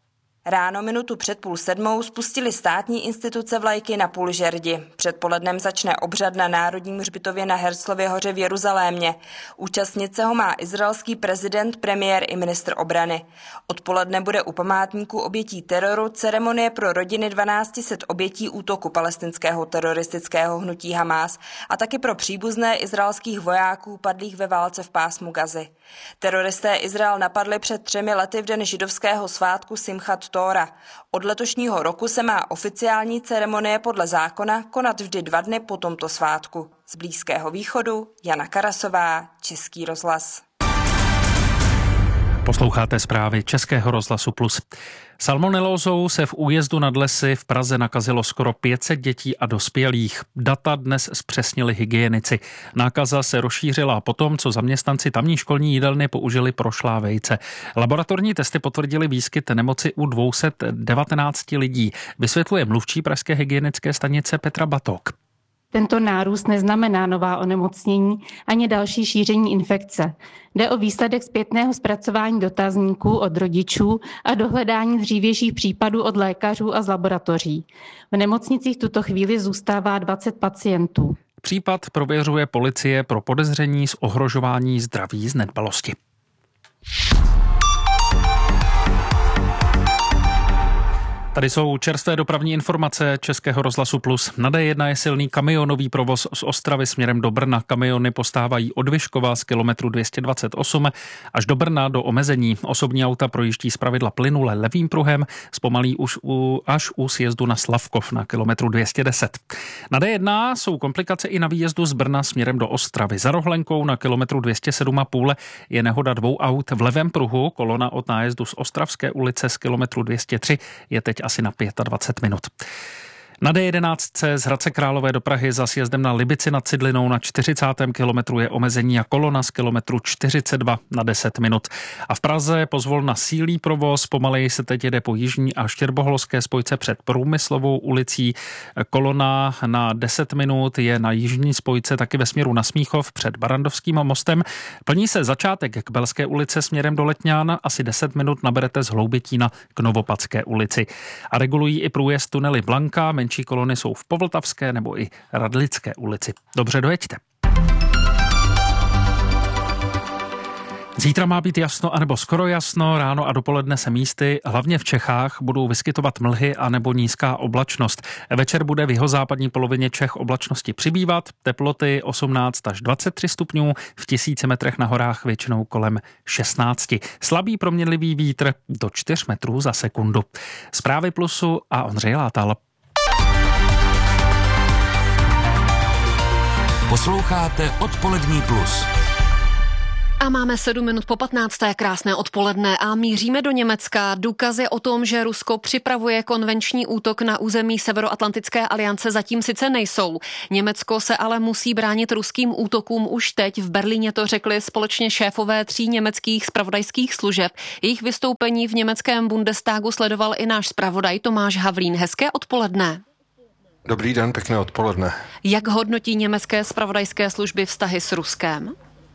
Ráno minutu před půl sedmou spustili státní instituce vlajky na půl žerdi. Předpolednem začne obřad na Národním hřbitově na Herzlově hoře v Jeruzalémě. Účastnit se ho má izraelský prezident, premiér i ministr obrany. Odpoledne bude u památníku obětí teroru ceremonie pro rodiny dvanácti set obětí útoku palestinského teroristického hnutí Hamás a taky pro příbuzné izraelských vojáků padlých ve válce v pásmu Gazy. Teroristé Izrael napadli před třemi lety v den židovského svátku Simchat Tóra. Od letošního roku se má oficiální ceremonie podle zákona konat vždy dva dny po tomto svátku. Z Blízkého východu Jana Karasová, Český rozhlas. Posloucháte zprávy Českého rozhlasu plus. Salmonelózou se v újezdu nad Lesy v Praze nakazilo skoro pět set dětí a dospělých. Data dnes zpřesnili hygienici. Nákaza se rozšířila potom, co zaměstnanci tamní školní jídelny použili prošlá vejce. Laboratorní testy potvrdily výskyt nemoci u dvě stě devatenáct lidí. Vysvětluje mluvčí pražské hygienické stanice Petra Batok. Tento nárůst neznamená nová onemocnění ani další šíření infekce. Jde o výsledek zpětného zpracování dotazníků od rodičů a dohledání dřívějších případů od lékařů a z laboratoří. V nemocnicích v tuto chvíli zůstává dvacet pacientů. Případ prověřuje policie pro podezření z ohrožování zdraví z nedbalosti. Tady jsou čerstvé dopravní informace Českého rozhlasu Plus. Na D jedna je silný kamionový provoz z Ostravy směrem do Brna. Kamiony postávají od Vyškova z kilometru dvě stě dvacet osm až do Brna do omezení. Osobní auta projíždí zpravidla plynule levým pruhem, zpomalí už u, až u sjezdu na Slavkov na kilometru dvě stě deset. Na D jedna jsou komplikace i na výjezdu z Brna směrem do Ostravy. Za Rohlenkou na kilometru dvě stě sedm a půl je nehoda dvou aut v levém pruhu. Kolona od nájezdu z Ostravské ulice z kilometru dvě stě tři je teď asi na dvacet pět minut. Na D jedenáct z Hradce Králové do Prahy za sjezdem na Libici nad Cidlinou na čtyřicátém kilometru je omezení a kolona z kilometru čtyřicet dva na deset minut. A v Praze pozvolna sílí provoz, pomaleji se teď jede po jižní a štěrboholské spojce před Průmyslovou ulicí. Kolona na deset minut je na jižní spojce taky ve směru na Smíchov před Barandovským mostem. Plní se začátek k Belské ulice směrem do Letňán, asi deset minut naberete z Hloubitína k Novopadské ulici. A regulují i průjezd tunely Blanka. Menší kolony jsou v Povltavské nebo i Radlické ulici. Dobře, dojeďte. Zítra má být jasno anebo skoro jasno, ráno a dopoledne se místy, hlavně v Čechách, budou vyskytovat mlhy anebo nízká oblačnost. Večer bude v jihozápadní polovině Čech oblačnosti přibývat, teploty osmnáct až dvacet tři stupňů, v tisíci metrech na horách většinou kolem šestnáct. Slabý proměnlivý vítr do čtyři metrů za sekundu. Zprávy Plusu a Ondřej Látal. Posloucháte Odpolední plus. A máme sedm minut po patnácté, krásné odpoledne a míříme do Německa. Důkazy o tom, že Rusko připravuje konvenční útok na území Severoatlantické aliance, zatím sice nejsou. Německo se ale musí bránit ruským útokům už teď. V Berlíně to řekli společně šéfové tří německých zpravodajských služeb. Jejich vystoupení v německém Bundestagu sledoval i náš zpravodaj Tomáš Havlín. Hezké odpoledne. Dobrý den, pěkné odpoledne. Jak hodnotí německé zpravodajské služby vztahy s Ruskem?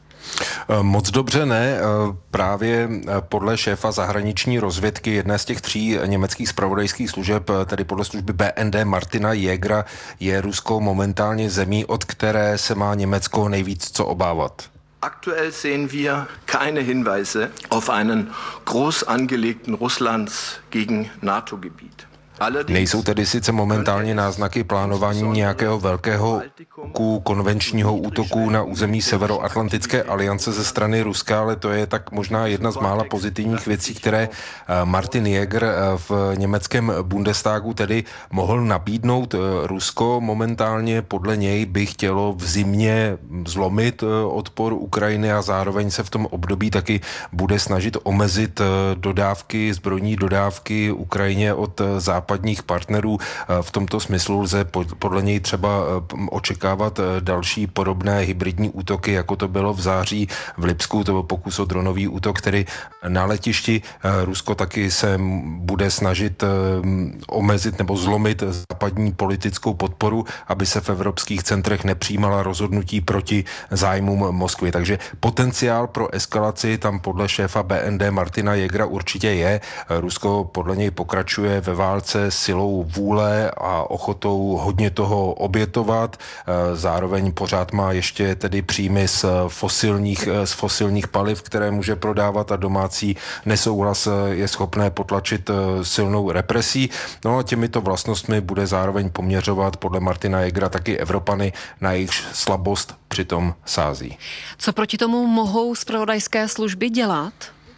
Moc dobře ne. Právě podle šéfa zahraniční rozvědky jedné z těch tří německých zpravodajských služeb, tedy podle služby B N D Martina Jägera, je Rusko momentálně zemí, od které se má Německo nejvíc co obávat. Aktuell sehen wir keine Hinweise auf einen groß angelegten Russlands gegen NATO-Gebiet. Nejsou tedy sice momentálně náznaky plánování nějakého velkého konvenčního útoku na území Severoatlantické aliance ze strany Ruska, ale to je tak možná jedna z mála pozitivních věcí, které Martin Jäger v německém Bundestagu tedy mohl nabídnout. Rusko momentálně podle něj by chtělo v zimě zlomit odpor Ukrajiny a zároveň se v tom období taky bude snažit omezit dodávky, zbrojní dodávky Ukrajině od západu partnerů. V tomto smyslu lze podle něj třeba očekávat další podobné hybridní útoky, jako to bylo v září v Lipsku, to byl pokus o dronový útok, který na letišti. Rusko taky se bude snažit omezit nebo zlomit západní politickou podporu, aby se v evropských centrech nepřijímala rozhodnutí proti zájmům Moskvy. Takže potenciál pro eskalaci tam podle šéfa B N D Martina Jägera určitě je. Rusko podle něj pokračuje ve válce silou vůle a ochotou hodně toho obětovat. Zároveň pořád má ještě tedy příjmy z fosilních, z fosilních paliv, které může prodávat a domácí nesouhlas je schopné potlačit silnou represí. No a těmito vlastnostmi bude zároveň poměřovat podle Martina Jägera taky Evropany, na jejichž slabost přitom sází. Co proti tomu mohou zpravodajské služby dělat?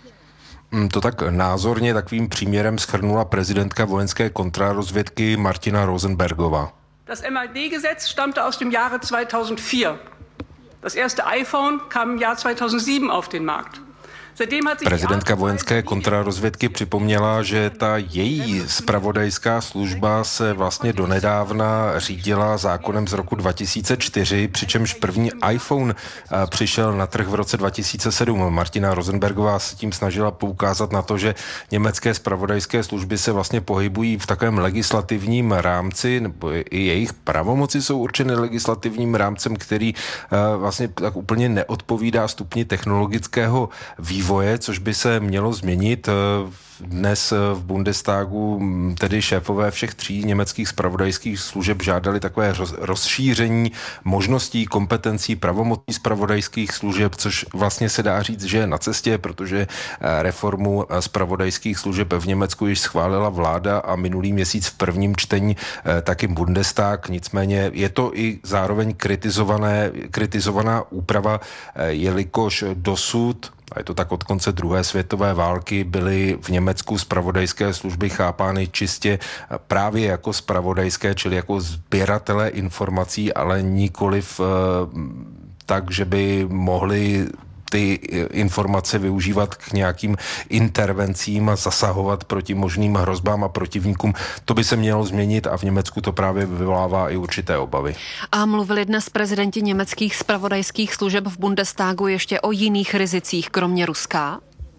To tak názorně takovým příměrem shrnula prezidentka vojenské kontrarozvědky Martina Rosenbergová. Das M I D-Gesetz stammte aus dem Jahre zweitausendvier. Das erste iPhone kam im Jahr zweitausendsieben auf den Markt. Prezidentka vojenské kontrarozvědky připomněla, že ta její zpravodajská služba se vlastně donedávna řídila zákonem z roku dva tisíce čtyři, přičemž první iPhone přišel na trh v roce dva tisíce sedm. Martina Rosenbergová se tím snažila poukázat na to, že německé zpravodajské služby se vlastně pohybují v takovém legislativním rámci, nebo i jejich pravomoci jsou určeny legislativním rámcem, který vlastně tak úplně neodpovídá stupni technologického vývoje vývoje, což by se mělo změnit. Dnes v Bundestagu tedy šéfové všech tří německých zpravodajských služeb žádali takové rozšíření možností, kompetencí, pravomocí zpravodajských služeb, což vlastně se dá říct, že je na cestě, protože reformu zpravodajských služeb v Německu již schválila vláda a minulý měsíc v prvním čtení taky Bundestag. Nicméně je to i zároveň kritizované, kritizovaná úprava, jelikož dosud, a je to tak od konce druhé světové války, byly v Německu zpravodajské služby chápány čistě právě jako zpravodajské, čili jako sběratelé informací, ale nikoliv tak, že by mohli ty informace využívat k nějakým intervencím a zasahovat proti možným hrozbám a protivníkům. To by se mělo změnit a v Německu to právě vyvolává i určité obavy. A mluvili dnes prezidenti německých zpravodajských služeb v Bundestagu ještě o jiných rizicích, kromě Ruska?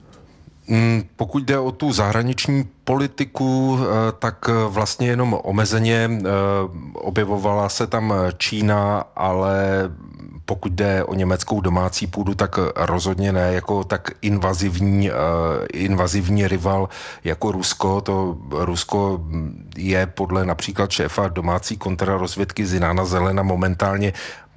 Pokud jde o tu zahraniční politiku, tak vlastně jenom omezeně objevovala se tam Čína, ale pokud jde o německou domácí půdu, tak rozhodně ne jako tak invazivní, invazivní rival jako Rusko. To Rusko je podle například šéfa domácí kontrarozvědky Zinana Zelena momentálně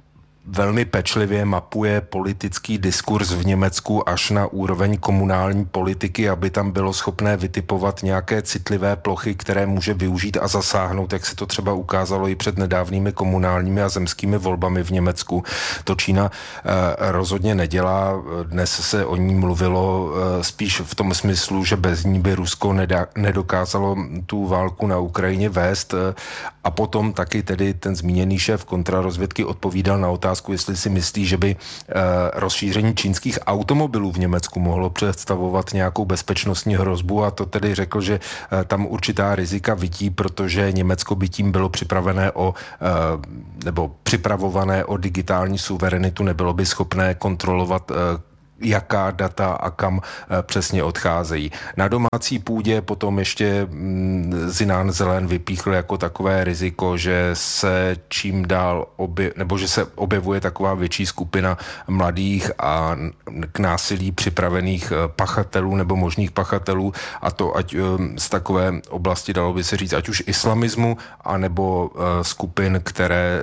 velmi pečlivě mapuje politický diskurs v Německu až na úroveň komunální politiky, aby tam bylo schopné vytipovat nějaké citlivé plochy, které může využít a zasáhnout, jak se to třeba ukázalo i před nedávnými komunálními a zemskými volbami v Německu. To Čína eh, rozhodně nedělá. Dnes se o ní mluvilo eh, spíš v tom smyslu, že bez ní by Rusko nedá, nedokázalo tu válku na Ukrajině vést. Eh, a potom taky tedy ten zmíněný šéf kontrarozvědky odpovídal na otázku, jestli si myslí, že by eh, rozšíření čínských automobilů v Německu mohlo představovat nějakou bezpečnostní hrozbu, a to tedy řekl, že eh, tam určitá rizika vidí, protože Německo by tím bylo připravené o, eh, nebo připravované o digitální suverenitu, nebylo by schopné kontrolovat eh, jaká data a kam přesně odcházejí. Na domácí půdě potom ještě Zinán Zelen vypíchl jako takové riziko, že se čím dál obje, nebo že se objevuje taková větší skupina mladých a k násilí připravených pachatelů nebo možných pachatelů, a to ať z takové oblasti, dalo by se říct, ať už islamismu, anebo skupin, které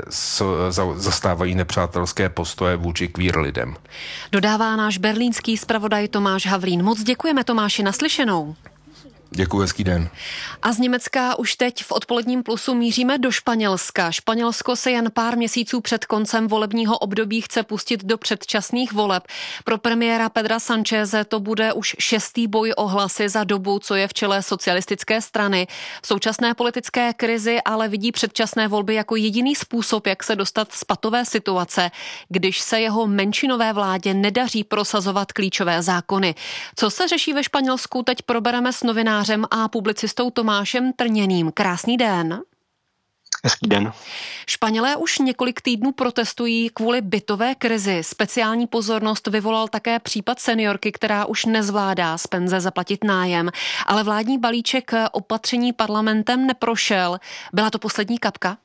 zastávají nepřátelské postoje vůči queer lidem. Dodává náš berlínský zpravodaj Tomáš Havlín. Moc děkujeme, Tomáši, naslyšenou. Děkuji, hezký den. A z Německa už teď v odpoledním plusu míříme do Španělska. Španělsko se jen pár měsíců před koncem volebního období chce pustit do předčasných voleb. Pro premiéra Pedra Sancheze to bude už šestý boj o hlasy za dobu, co je v čele socialistické strany. V současné politické krizi ale vidí předčasné volby jako jediný způsob, jak se dostat z patové situace, když se jeho menšinové vládě nedaří prosazovat klíčové zákony. Co se řeší ve Španělsku, teď probereme s novinářem a publicistou Tomášem Trněným. Krásný den. Hezký den. Španělé už několik týdnů protestují kvůli bytové krizi. Speciální pozornost vyvolal také případ seniorky, která už nezvládá z penze zaplatit nájem. Ale vládní balíček opatření parlamentem neprošel. Byla to poslední kapka?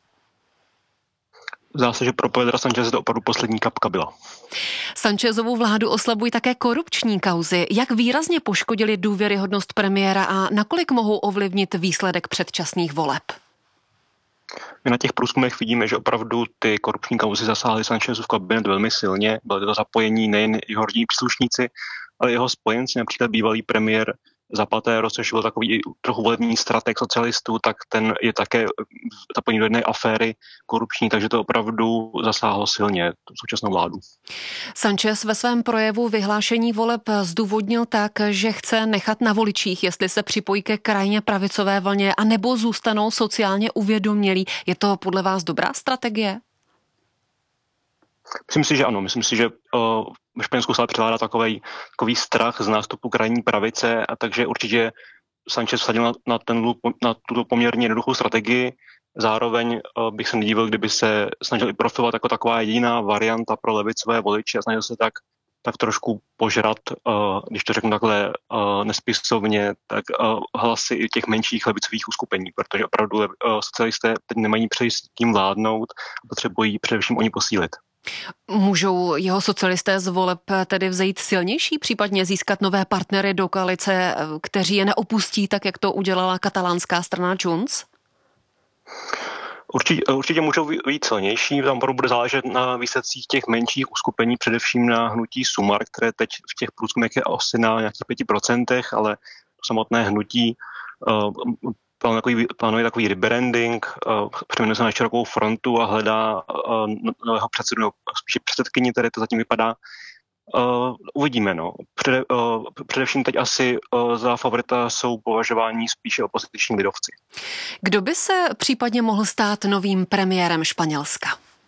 Zdá se, že pro Pedra Sancheze to opravdu poslední kapka byla. Sanchezovu vládu oslabují také korupční kauzy. Jak výrazně poškodili důvěryhodnost premiéra a nakolik mohou ovlivnit výsledek předčasných voleb? My na těch průzkumech vidíme, že opravdu ty korupční kauzy zasáhly Sanchezův kabinet velmi silně. Byly to zapojení nejen jeho rodinní příslušníci, ale jeho spojenci, například bývalý premiér Zapatero, což byl takový i trochu volební strateg socialistů, tak ten je také zapojený do jedné aféry korupční, takže to opravdu zasáhlo silně tu současnou vládu. Sanchez ve svém projevu vyhlášení voleb zdůvodnil tak, že chce nechat na voličích, jestli se připojí ke krajně pravicové vlně, anebo zůstanou sociálně uvědomělí. Je to podle vás dobrá strategie? Myslím si, že ano. Myslím si, že uh, ve Španělsku se převládá takový, takový strach z nástupu krajní pravice, a takže určitě Sanchez vsadil na, na, ten, na tuto poměrně jednoduchou strategii. Zároveň uh, bych se nedivil, kdyby se snažil i profilovat jako taková jediná varianta pro levicové voliče a snažil se tak, tak trošku požrat, uh, když to řeknu takhle uh, nespisovně, tak uh, hlasy i těch menších levicových uskupení, protože opravdu uh, socialisté teď nemají přejít s tím vládnout, potřebují především oni posílit. Můžou jeho socialisté z voleb tedy vzejít silnější, případně získat nové partnery do koalice, kteří je neopustí, tak jak to udělala katalánská strana Junts? Určitě, určitě můžou být silnější, tam bude záležet na výsledcích těch menších uskupení, především na hnutí Sumar, které teď v těch průzkumech je asi na nějakých pěti procentech, ale samotné hnutí uh, plánuje takový, plánuje takový rebranding, uh, přeměnuje se na širokou frontu a hledá uh, nového předsedu, no, spíše předsedkyni, které to zatím vypadá. Uh, uvidíme, no. Přede, uh, především teď asi uh, za favorita jsou považováni spíše opoziční lidovci. Kdo by se případně mohl stát novým premiérem Španělska?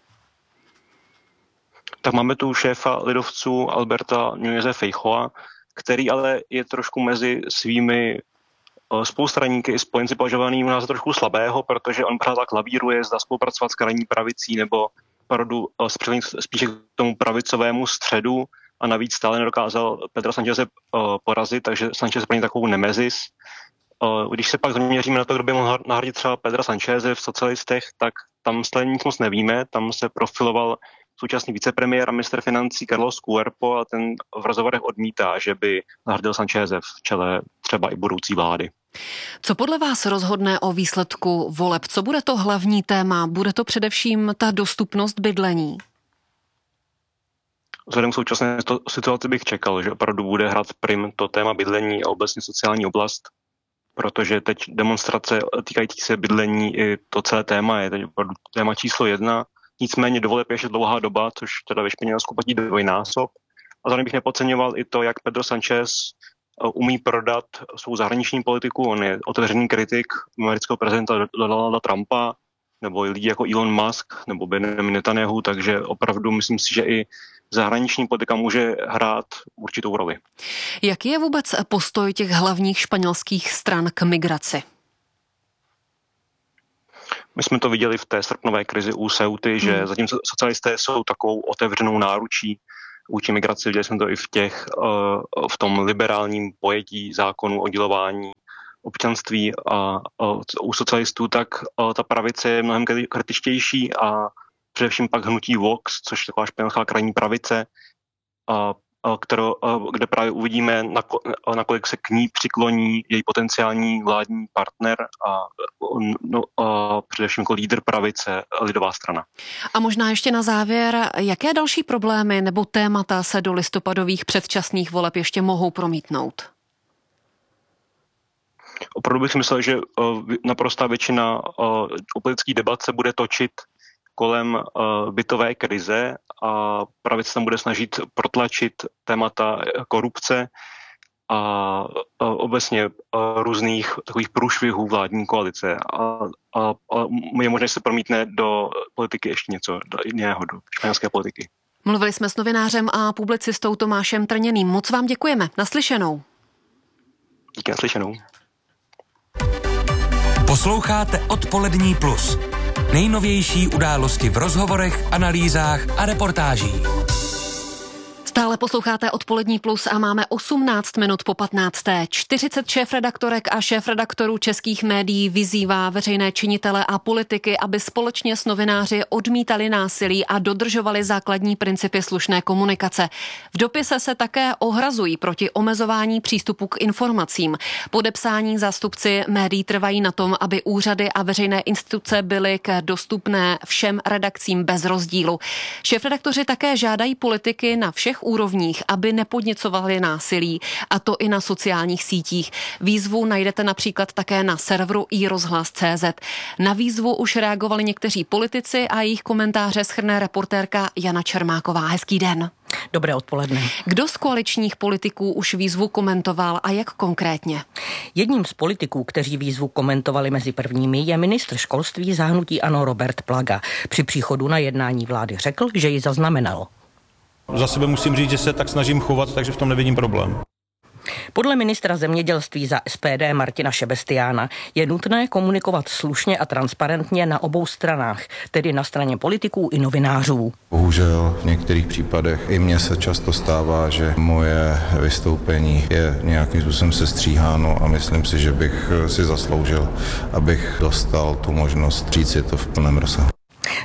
Tak máme tu šéfa lidovců Alberta Núñeze Feijóa, který ale je trošku mezi svými uh, spolustraníky i spojenci považovaný u nás trošku slabého, protože on pořád tak lavíruje, zda spolupracovat s krajní pravicí nebo opravdu uh, spíše k tomu pravicovému středu. A navíc stále nedokázal Pedra Sancheze uh, porazit, takže Sanchez pro ně takovou nemezis. Uh, když se pak zaměříme na to, kdo by mohl nahradit třeba Pedra Sancheze v socialistech, tak tam stále nic moc nevíme. Tam se profiloval současný vicepremiér a ministr financí Carlos Cuerpo a ten v rozhovorech odmítá, že by nahradil Sancheze v čele třeba i budoucí vlády. Co podle vás rozhodne o výsledku voleb? Co bude to hlavní téma? Bude to především ta dostupnost bydlení? Vzhledem k současné situaci bych čekal, že opravdu bude hrát prim to téma bydlení a obecně sociální oblast, protože teď demonstrace týkající se bydlení i to celé téma je teď opravdu téma číslo jedna. Nicméně do voleb je ještě dlouhá doba, což teda ve Španělsku platí dvojnásob. A zároveň bych nepodceňoval i to, jak Pedro Sánchez umí prodat svou zahraniční politiku. On je otevřený kritik amerického prezidenta Donalda Trumpa, nebo lidi jako Elon Musk, nebo Benjamin Netanyahu, takže opravdu myslím si, že i zahraniční politika může hrát určitou roli. Jaký je vůbec postoj těch hlavních španělských stran k migraci? My jsme to viděli v té srpnové krizi u Ceuty, že hmm. zatímco socialisté jsou takovou otevřenou náručí vůči migraci, viděli jsme to i v těch, v tom liberálním pojetí zákonu o dělování občanství a u socialistů, tak ta pravice je mnohem kritičtější a především pak hnutí Vox, což je taková španělská krajní pravice, a, a kterou, a, kde právě uvidíme, nakolik se k ní přikloní její potenciální vládní partner a, no, a především jako lídr pravice, lidová strana. A možná ještě na závěr, jaké další problémy nebo témata se do listopadových předčasných voleb ještě mohou promítnout? Opravdu bych si myslel, že uh, naprostá většina uh, politických debat se bude točit kolem uh, bytové krize a právě se tam bude snažit protlačit témata korupce a uh, obecně uh, různých takových průšvihů vládní koalice. A, a, a je možné, že se promítne do politiky ještě něco do jiného, do španělské politiky. Mluvili jsme s novinářem a publicistou Tomášem Trněným. Moc vám děkujeme. Naslyšenou. Díky, naslyšenou. Posloucháte Odpolední plus. Nejnovější události v rozhovorech, analýzách a reportážích. Stále posloucháte Odpolední plus a máme osmnáct minut po patnácté. čtyřicet šéfredaktorek a šéfredaktorů českých médií vyzývá veřejné činitele a politiky, aby společně s novináři odmítali násilí a dodržovali základní principy slušné komunikace. V dopise se také ohrazují proti omezování přístupu k informacím. Podepsání zástupci médií trvají na tom, aby úřady a veřejné instituce byly k dostupné všem redakcím bez rozdílu. Šéfredaktoři také žádají politiky na všech úrovních, aby nepodněcovali násilí, a to i na sociálních sítích. Výzvu najdete například také na serveru i rozhlas tečka cé zet. Na výzvu už reagovali někteří politici a jejich komentáře shrne reportérka Jana Čermáková. Hezký den. Dobré odpoledne. Kdo z koaličních politiků už výzvu komentoval a jak konkrétně? Jedním z politiků, kteří výzvu komentovali mezi prvními, je ministr školství za hnutí ANO Robert Plaga. Při příchodu na jednání vlády řekl, že ji zaznamenal. Za sebe musím říct, že se tak snažím chovat, takže v tom nevidím problém. Podle ministra zemědělství za es pé dé Martina Šebestiána je nutné komunikovat slušně a transparentně na obou stranách, tedy na straně politiků i novinářů. Bohužel v některých případech i mně se často stává, že moje vystoupení je nějakým způsobem sestříháno a myslím si, že bych si zasloužil, abych dostal tu možnost říct si to v plném rozsahu.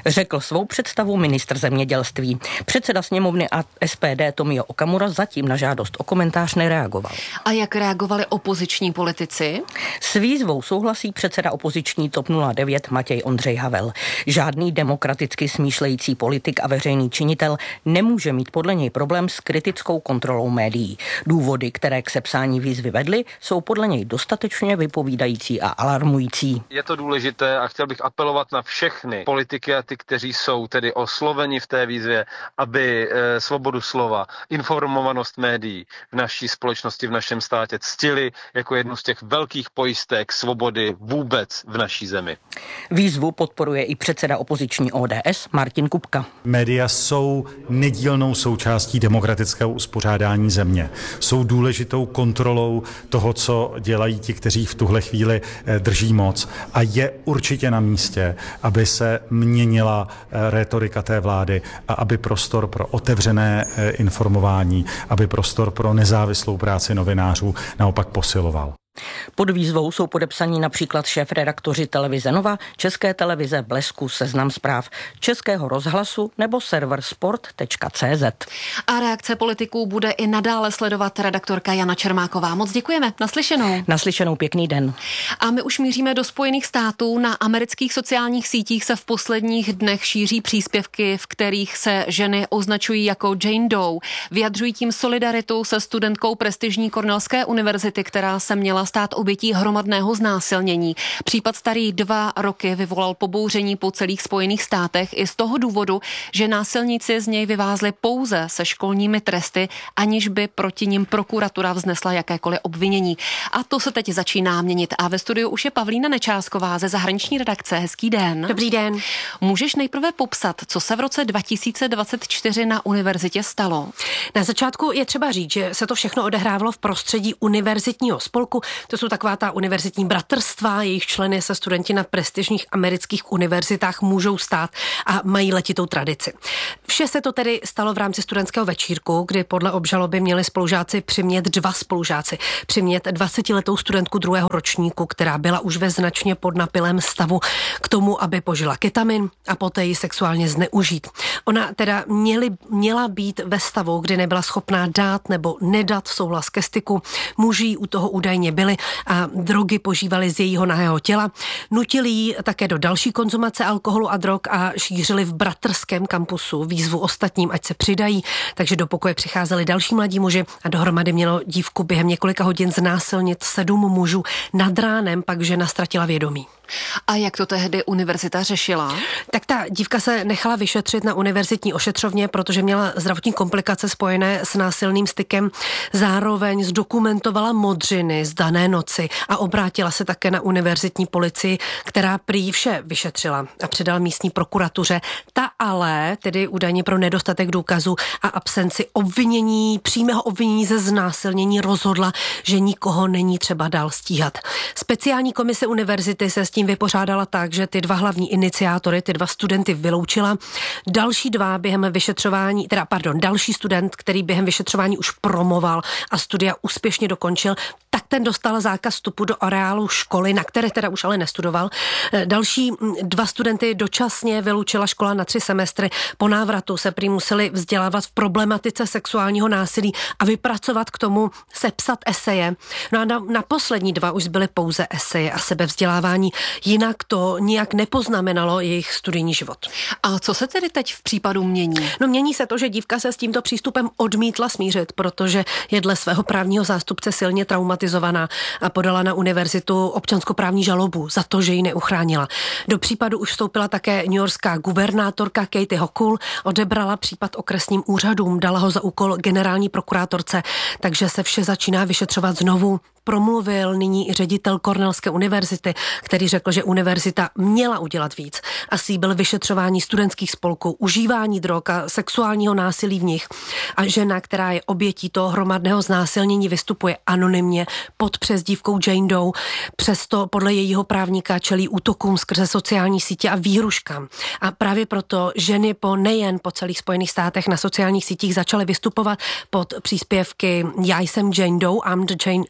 Řekl svou představu ministr zemědělství. Předseda sněmovny a S P D Tomio Okamura zatím na žádost o komentář nereagoval. A jak reagovali opoziční politici? S výzvou souhlasí předseda opoziční TOP nula devět Matěj Ondřej Havel. Žádný demokraticky smýšlející politik a veřejný činitel nemůže mít podle něj problém s kritickou kontrolou médií. Důvody, které k sepsání výzvy vedly, jsou podle něj dostatečně vypovídající a alarmující. Je to důležité a chtěl bych apelovat na všechny politiky a ty, kteří jsou tedy osloveni v té výzvě, aby e, svobodu slova, informovanost médií v naší společnosti, v našem státě ctili jako jednu z těch velkých pojistek svobody vůbec v naší zemi. Výzvu podporuje i předseda opoziční O D S Martin Kupka. Média jsou nedílnou součástí demokratického uspořádání země. Jsou důležitou kontrolou toho, co dělají ti, kteří v tuhle chvíli drží moc. A je určitě na místě, aby se měnila rétorika té vlády a aby prostor pro otevřené informování, aby prostor pro nezávislou práci novinářů naopak posiloval. Pod výzvou jsou podepsaní například šéfredaktoři televize Nova, České televize, Blesku, Seznam zpráv, Českého rozhlasu nebo server sport tečka cé zet. A reakce politiků bude i nadále sledovat redaktorka Jana Čermáková. Moc děkujeme. Naslyšenou. Naslyšenou, pěkný den. A my už míříme do Spojených států. Na amerických sociálních sítích se v posledních dnech šíří příspěvky, v kterých se ženy označují jako Jane Doe. Vyjadřují tím solidaritu se studentkou prestižní Cornellské univerzity, která se měla stát obětí hromadného znásilnění. Případ starý dva roky vyvolal pobouření po celých Spojených státech i z toho důvodu, že násilníci z něj vyvázli pouze se školními tresty, aniž by proti nim prokuratura vznesla jakékoliv obvinění. A to se teď začíná měnit. A ve studiu už je Pavlína Nečásková ze zahraniční redakce. Hezký den. Dobrý den. Můžeš nejprve popsat, co se v roce dva tisíce dvacet čtyři na univerzitě stalo? Na začátku je třeba říct, že se to všechno odehrávalo v prostředí univerzitního spolku. To jsou taková ta univerzitní bratrstva, jejich členy se studenti na prestižních amerických univerzitách můžou stát a mají letitou tradici. Vše se to tedy stalo v rámci studentského večírku, kdy podle obžaloby měli spolužáci přimět dva spolužáci. Přimět dvacetiletou studentku druhého ročníku, která byla už ve značně podnapilém stavu, k tomu, aby požila ketamin a poté ji sexuálně zneužít. Ona teda měli, měla být ve stavu, kdy nebyla schopná dát nebo nedat souhlas ke styku. Muži u toho údajně byli a drogy požívali z jejího nahého těla. Nutili ji také do další konzumace alkoholu a drog a šířili v bratrském kampusu výzvu ostatním, ať se přidají. Takže do pokoje přicházeli další mladí muži a dohromady mělo dívku během několika hodin znásilnit sedm mužů. Nad ránem pak žena ztratila vědomí. A jak to tehdy univerzita řešila? Tak ta dívka se nechala vyšetřit na univerzitní ošetřovně, protože měla zdravotní komplikace spojené s násilným stykem. Zároveň zdokumentovala modřiny z dané noci a obrátila se také na univerzitní policii, která prý vše vyšetřila a předala místní prokuratuře. Ta ale, tedy údajně pro nedostatek důkazů a absenci obvinění, přímého obvinění ze znásilnění rozhodla, že nikoho není třeba dál stíhat. Speciální komise univerzity se s tím vypořádala tak, že ty dva hlavní iniciátory, ty dva studenty vyloučila. Další dva během vyšetřování, teda pardon, další student, který během vyšetřování už promoval a studia úspěšně dokončil, tak ten dostal zákaz vstupu do areálu školy, na které teda už ale nestudoval. Další dva studenty dočasně vyloučila škola na tři semestry. Po návratu se prý museli vzdělávat v problematice sexuálního násilí a vypracovat k tomu, sepsat eseje. No a na, na poslední dva už zbyly pouze eseje a sebevzdělávání. Jinak to nijak nepoznamenalo jejich studijní život. A co se tedy teď v případu mění? No mění se to, že dívka se s tímto přístupem odmítla smířit, protože je dle svého právního zástupce silně traumatizovaná a podala na univerzitu občanskoprávní žalobu za to, že ji neuchránila. Do případu už vstoupila také newyorská guvernátorka Katie Hochul, odebrala případ okresním úřadům, dala ho za úkol generální prokurátorce, takže se vše začíná vyšetřovat znovu. Promluvil nyní i ředitel Cornellské univerzity, který řekl, že univerzita měla udělat víc a slíbil vyšetřování studentských spolků, užívání drog a sexuálního násilí v nich. A žena, která je obětí toho hromadného znásilnění, vystupuje anonymně pod přezdívkou Jane Doe. Přesto podle jejího právníka čelí útokům skrze sociální sítě a výhruškám. A právě proto ženy po nejen po celých Spojených státech na sociálních sítích začaly vystupovat pod příspěvky Já jsem Jane Doe, I'm the Jane, I'm, I'm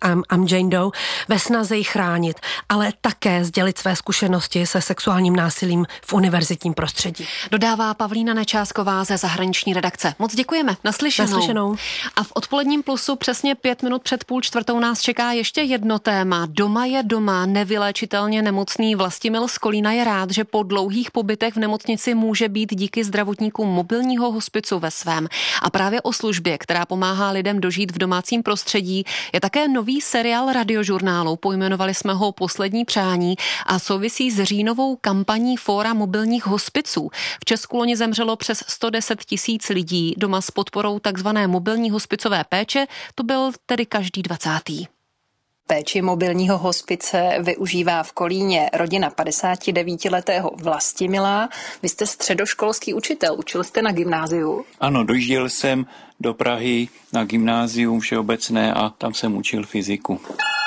Jane Doe ve snaze ji chránit, ale také sdělit své zkušenosti se sexuálním násilím v univerzitním prostředí. Dodává Pavlína Nečásková ze zahraniční redakce. Moc děkujeme. Naslyšenou. Naslyšenou. A v odpoledním plusu přesně pět minut před půl čtvrtou nás čeká ještě jedno téma. Doma je doma, nevyléčitelně nemocný Vlastimil z Kolína je rád, že po dlouhých pobytech v nemocnici může být díky zdravotníkům mobilního hospicu ve svém. A právě o službě, která pomáhá lidem dožít v domácím prostředí, je také nový seriál Radiožurnálu. Pojmenovali jsme ho Poslední přání a souvisí s říjnovou kampaní Fóra mobilních hospiců. V Česku loni zemřelo přes sto deset tisíc lidí. Doma s podporou takzvané mobilní hospicové péče to byl tedy každý dvacátý. Péči mobilního hospice využívá v Kolíně rodina padesátidevítiletého Vlastimila. Vy jste středoškolský učitel, učil jste na gymnáziu? Ano, dojížděl jsem do Prahy na gymnázium všeobecné a tam jsem učil fyziku.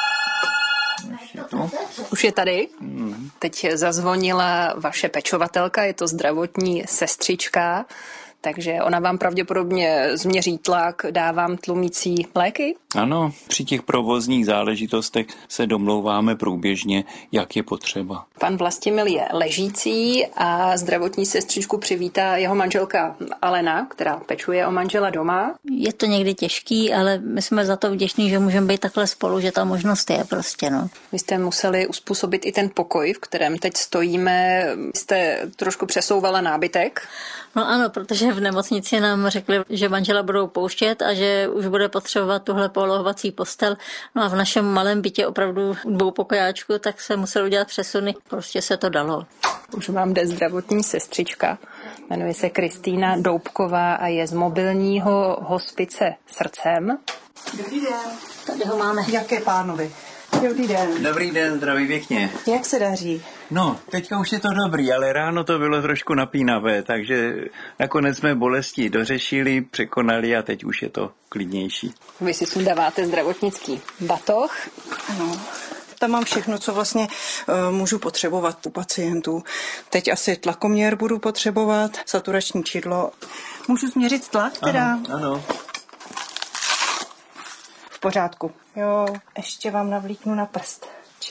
Už je tady? Hmm. Teď zazvonila vaše pečovatelka, je to zdravotní sestřička, takže ona vám pravděpodobně změří tlak, dá vám tlumící léky? Ano, při těch provozních záležitostech se domlouváme průběžně, jak je potřeba. Pan Vlastimil je ležící a zdravotní sestřičku přivítá jeho manželka Alena, která pečuje o manžela doma. Je to někdy těžký, ale my jsme za to vděční, že můžeme být takhle spolu, že ta možnost je prostě, no. Vy jste museli uspůsobit i ten pokoj, v kterém teď stojíme. Jste trošku přesouvala nábytek. No ano, protože v nemocnici nám řekli, že manžela budou pouštět a že už bude potřebovat tuhle polohovací postel. No a v našem malém bytě opravdu dvou pokojáčku, tak se musel udělat přesuny. Prostě se to dalo. Už vám jde zdravotní sestřička. Jmenuje se Kristýna Doubková a je z mobilního hospice Srdcem. Dobrý den. Tady ho máme. Jaké pánovi? Dobrý den. Dobrý den, zdraví pěkně. Jak se daří? No, teďka už je to dobrý, ale ráno to bylo trošku napínavé, takže nakonec jsme bolesti dořešili, překonali a teď už je to klidnější. Vy si sundáváte zdravotnický batoh? Ano. Tam mám všechno, co vlastně uh, můžu potřebovat u pacientů. Teď asi tlakoměr budu potřebovat, saturační čidlo. Můžu změřit tlak teda? Ano, ano. V pořádku. Jo, ještě vám navlíknu na prst.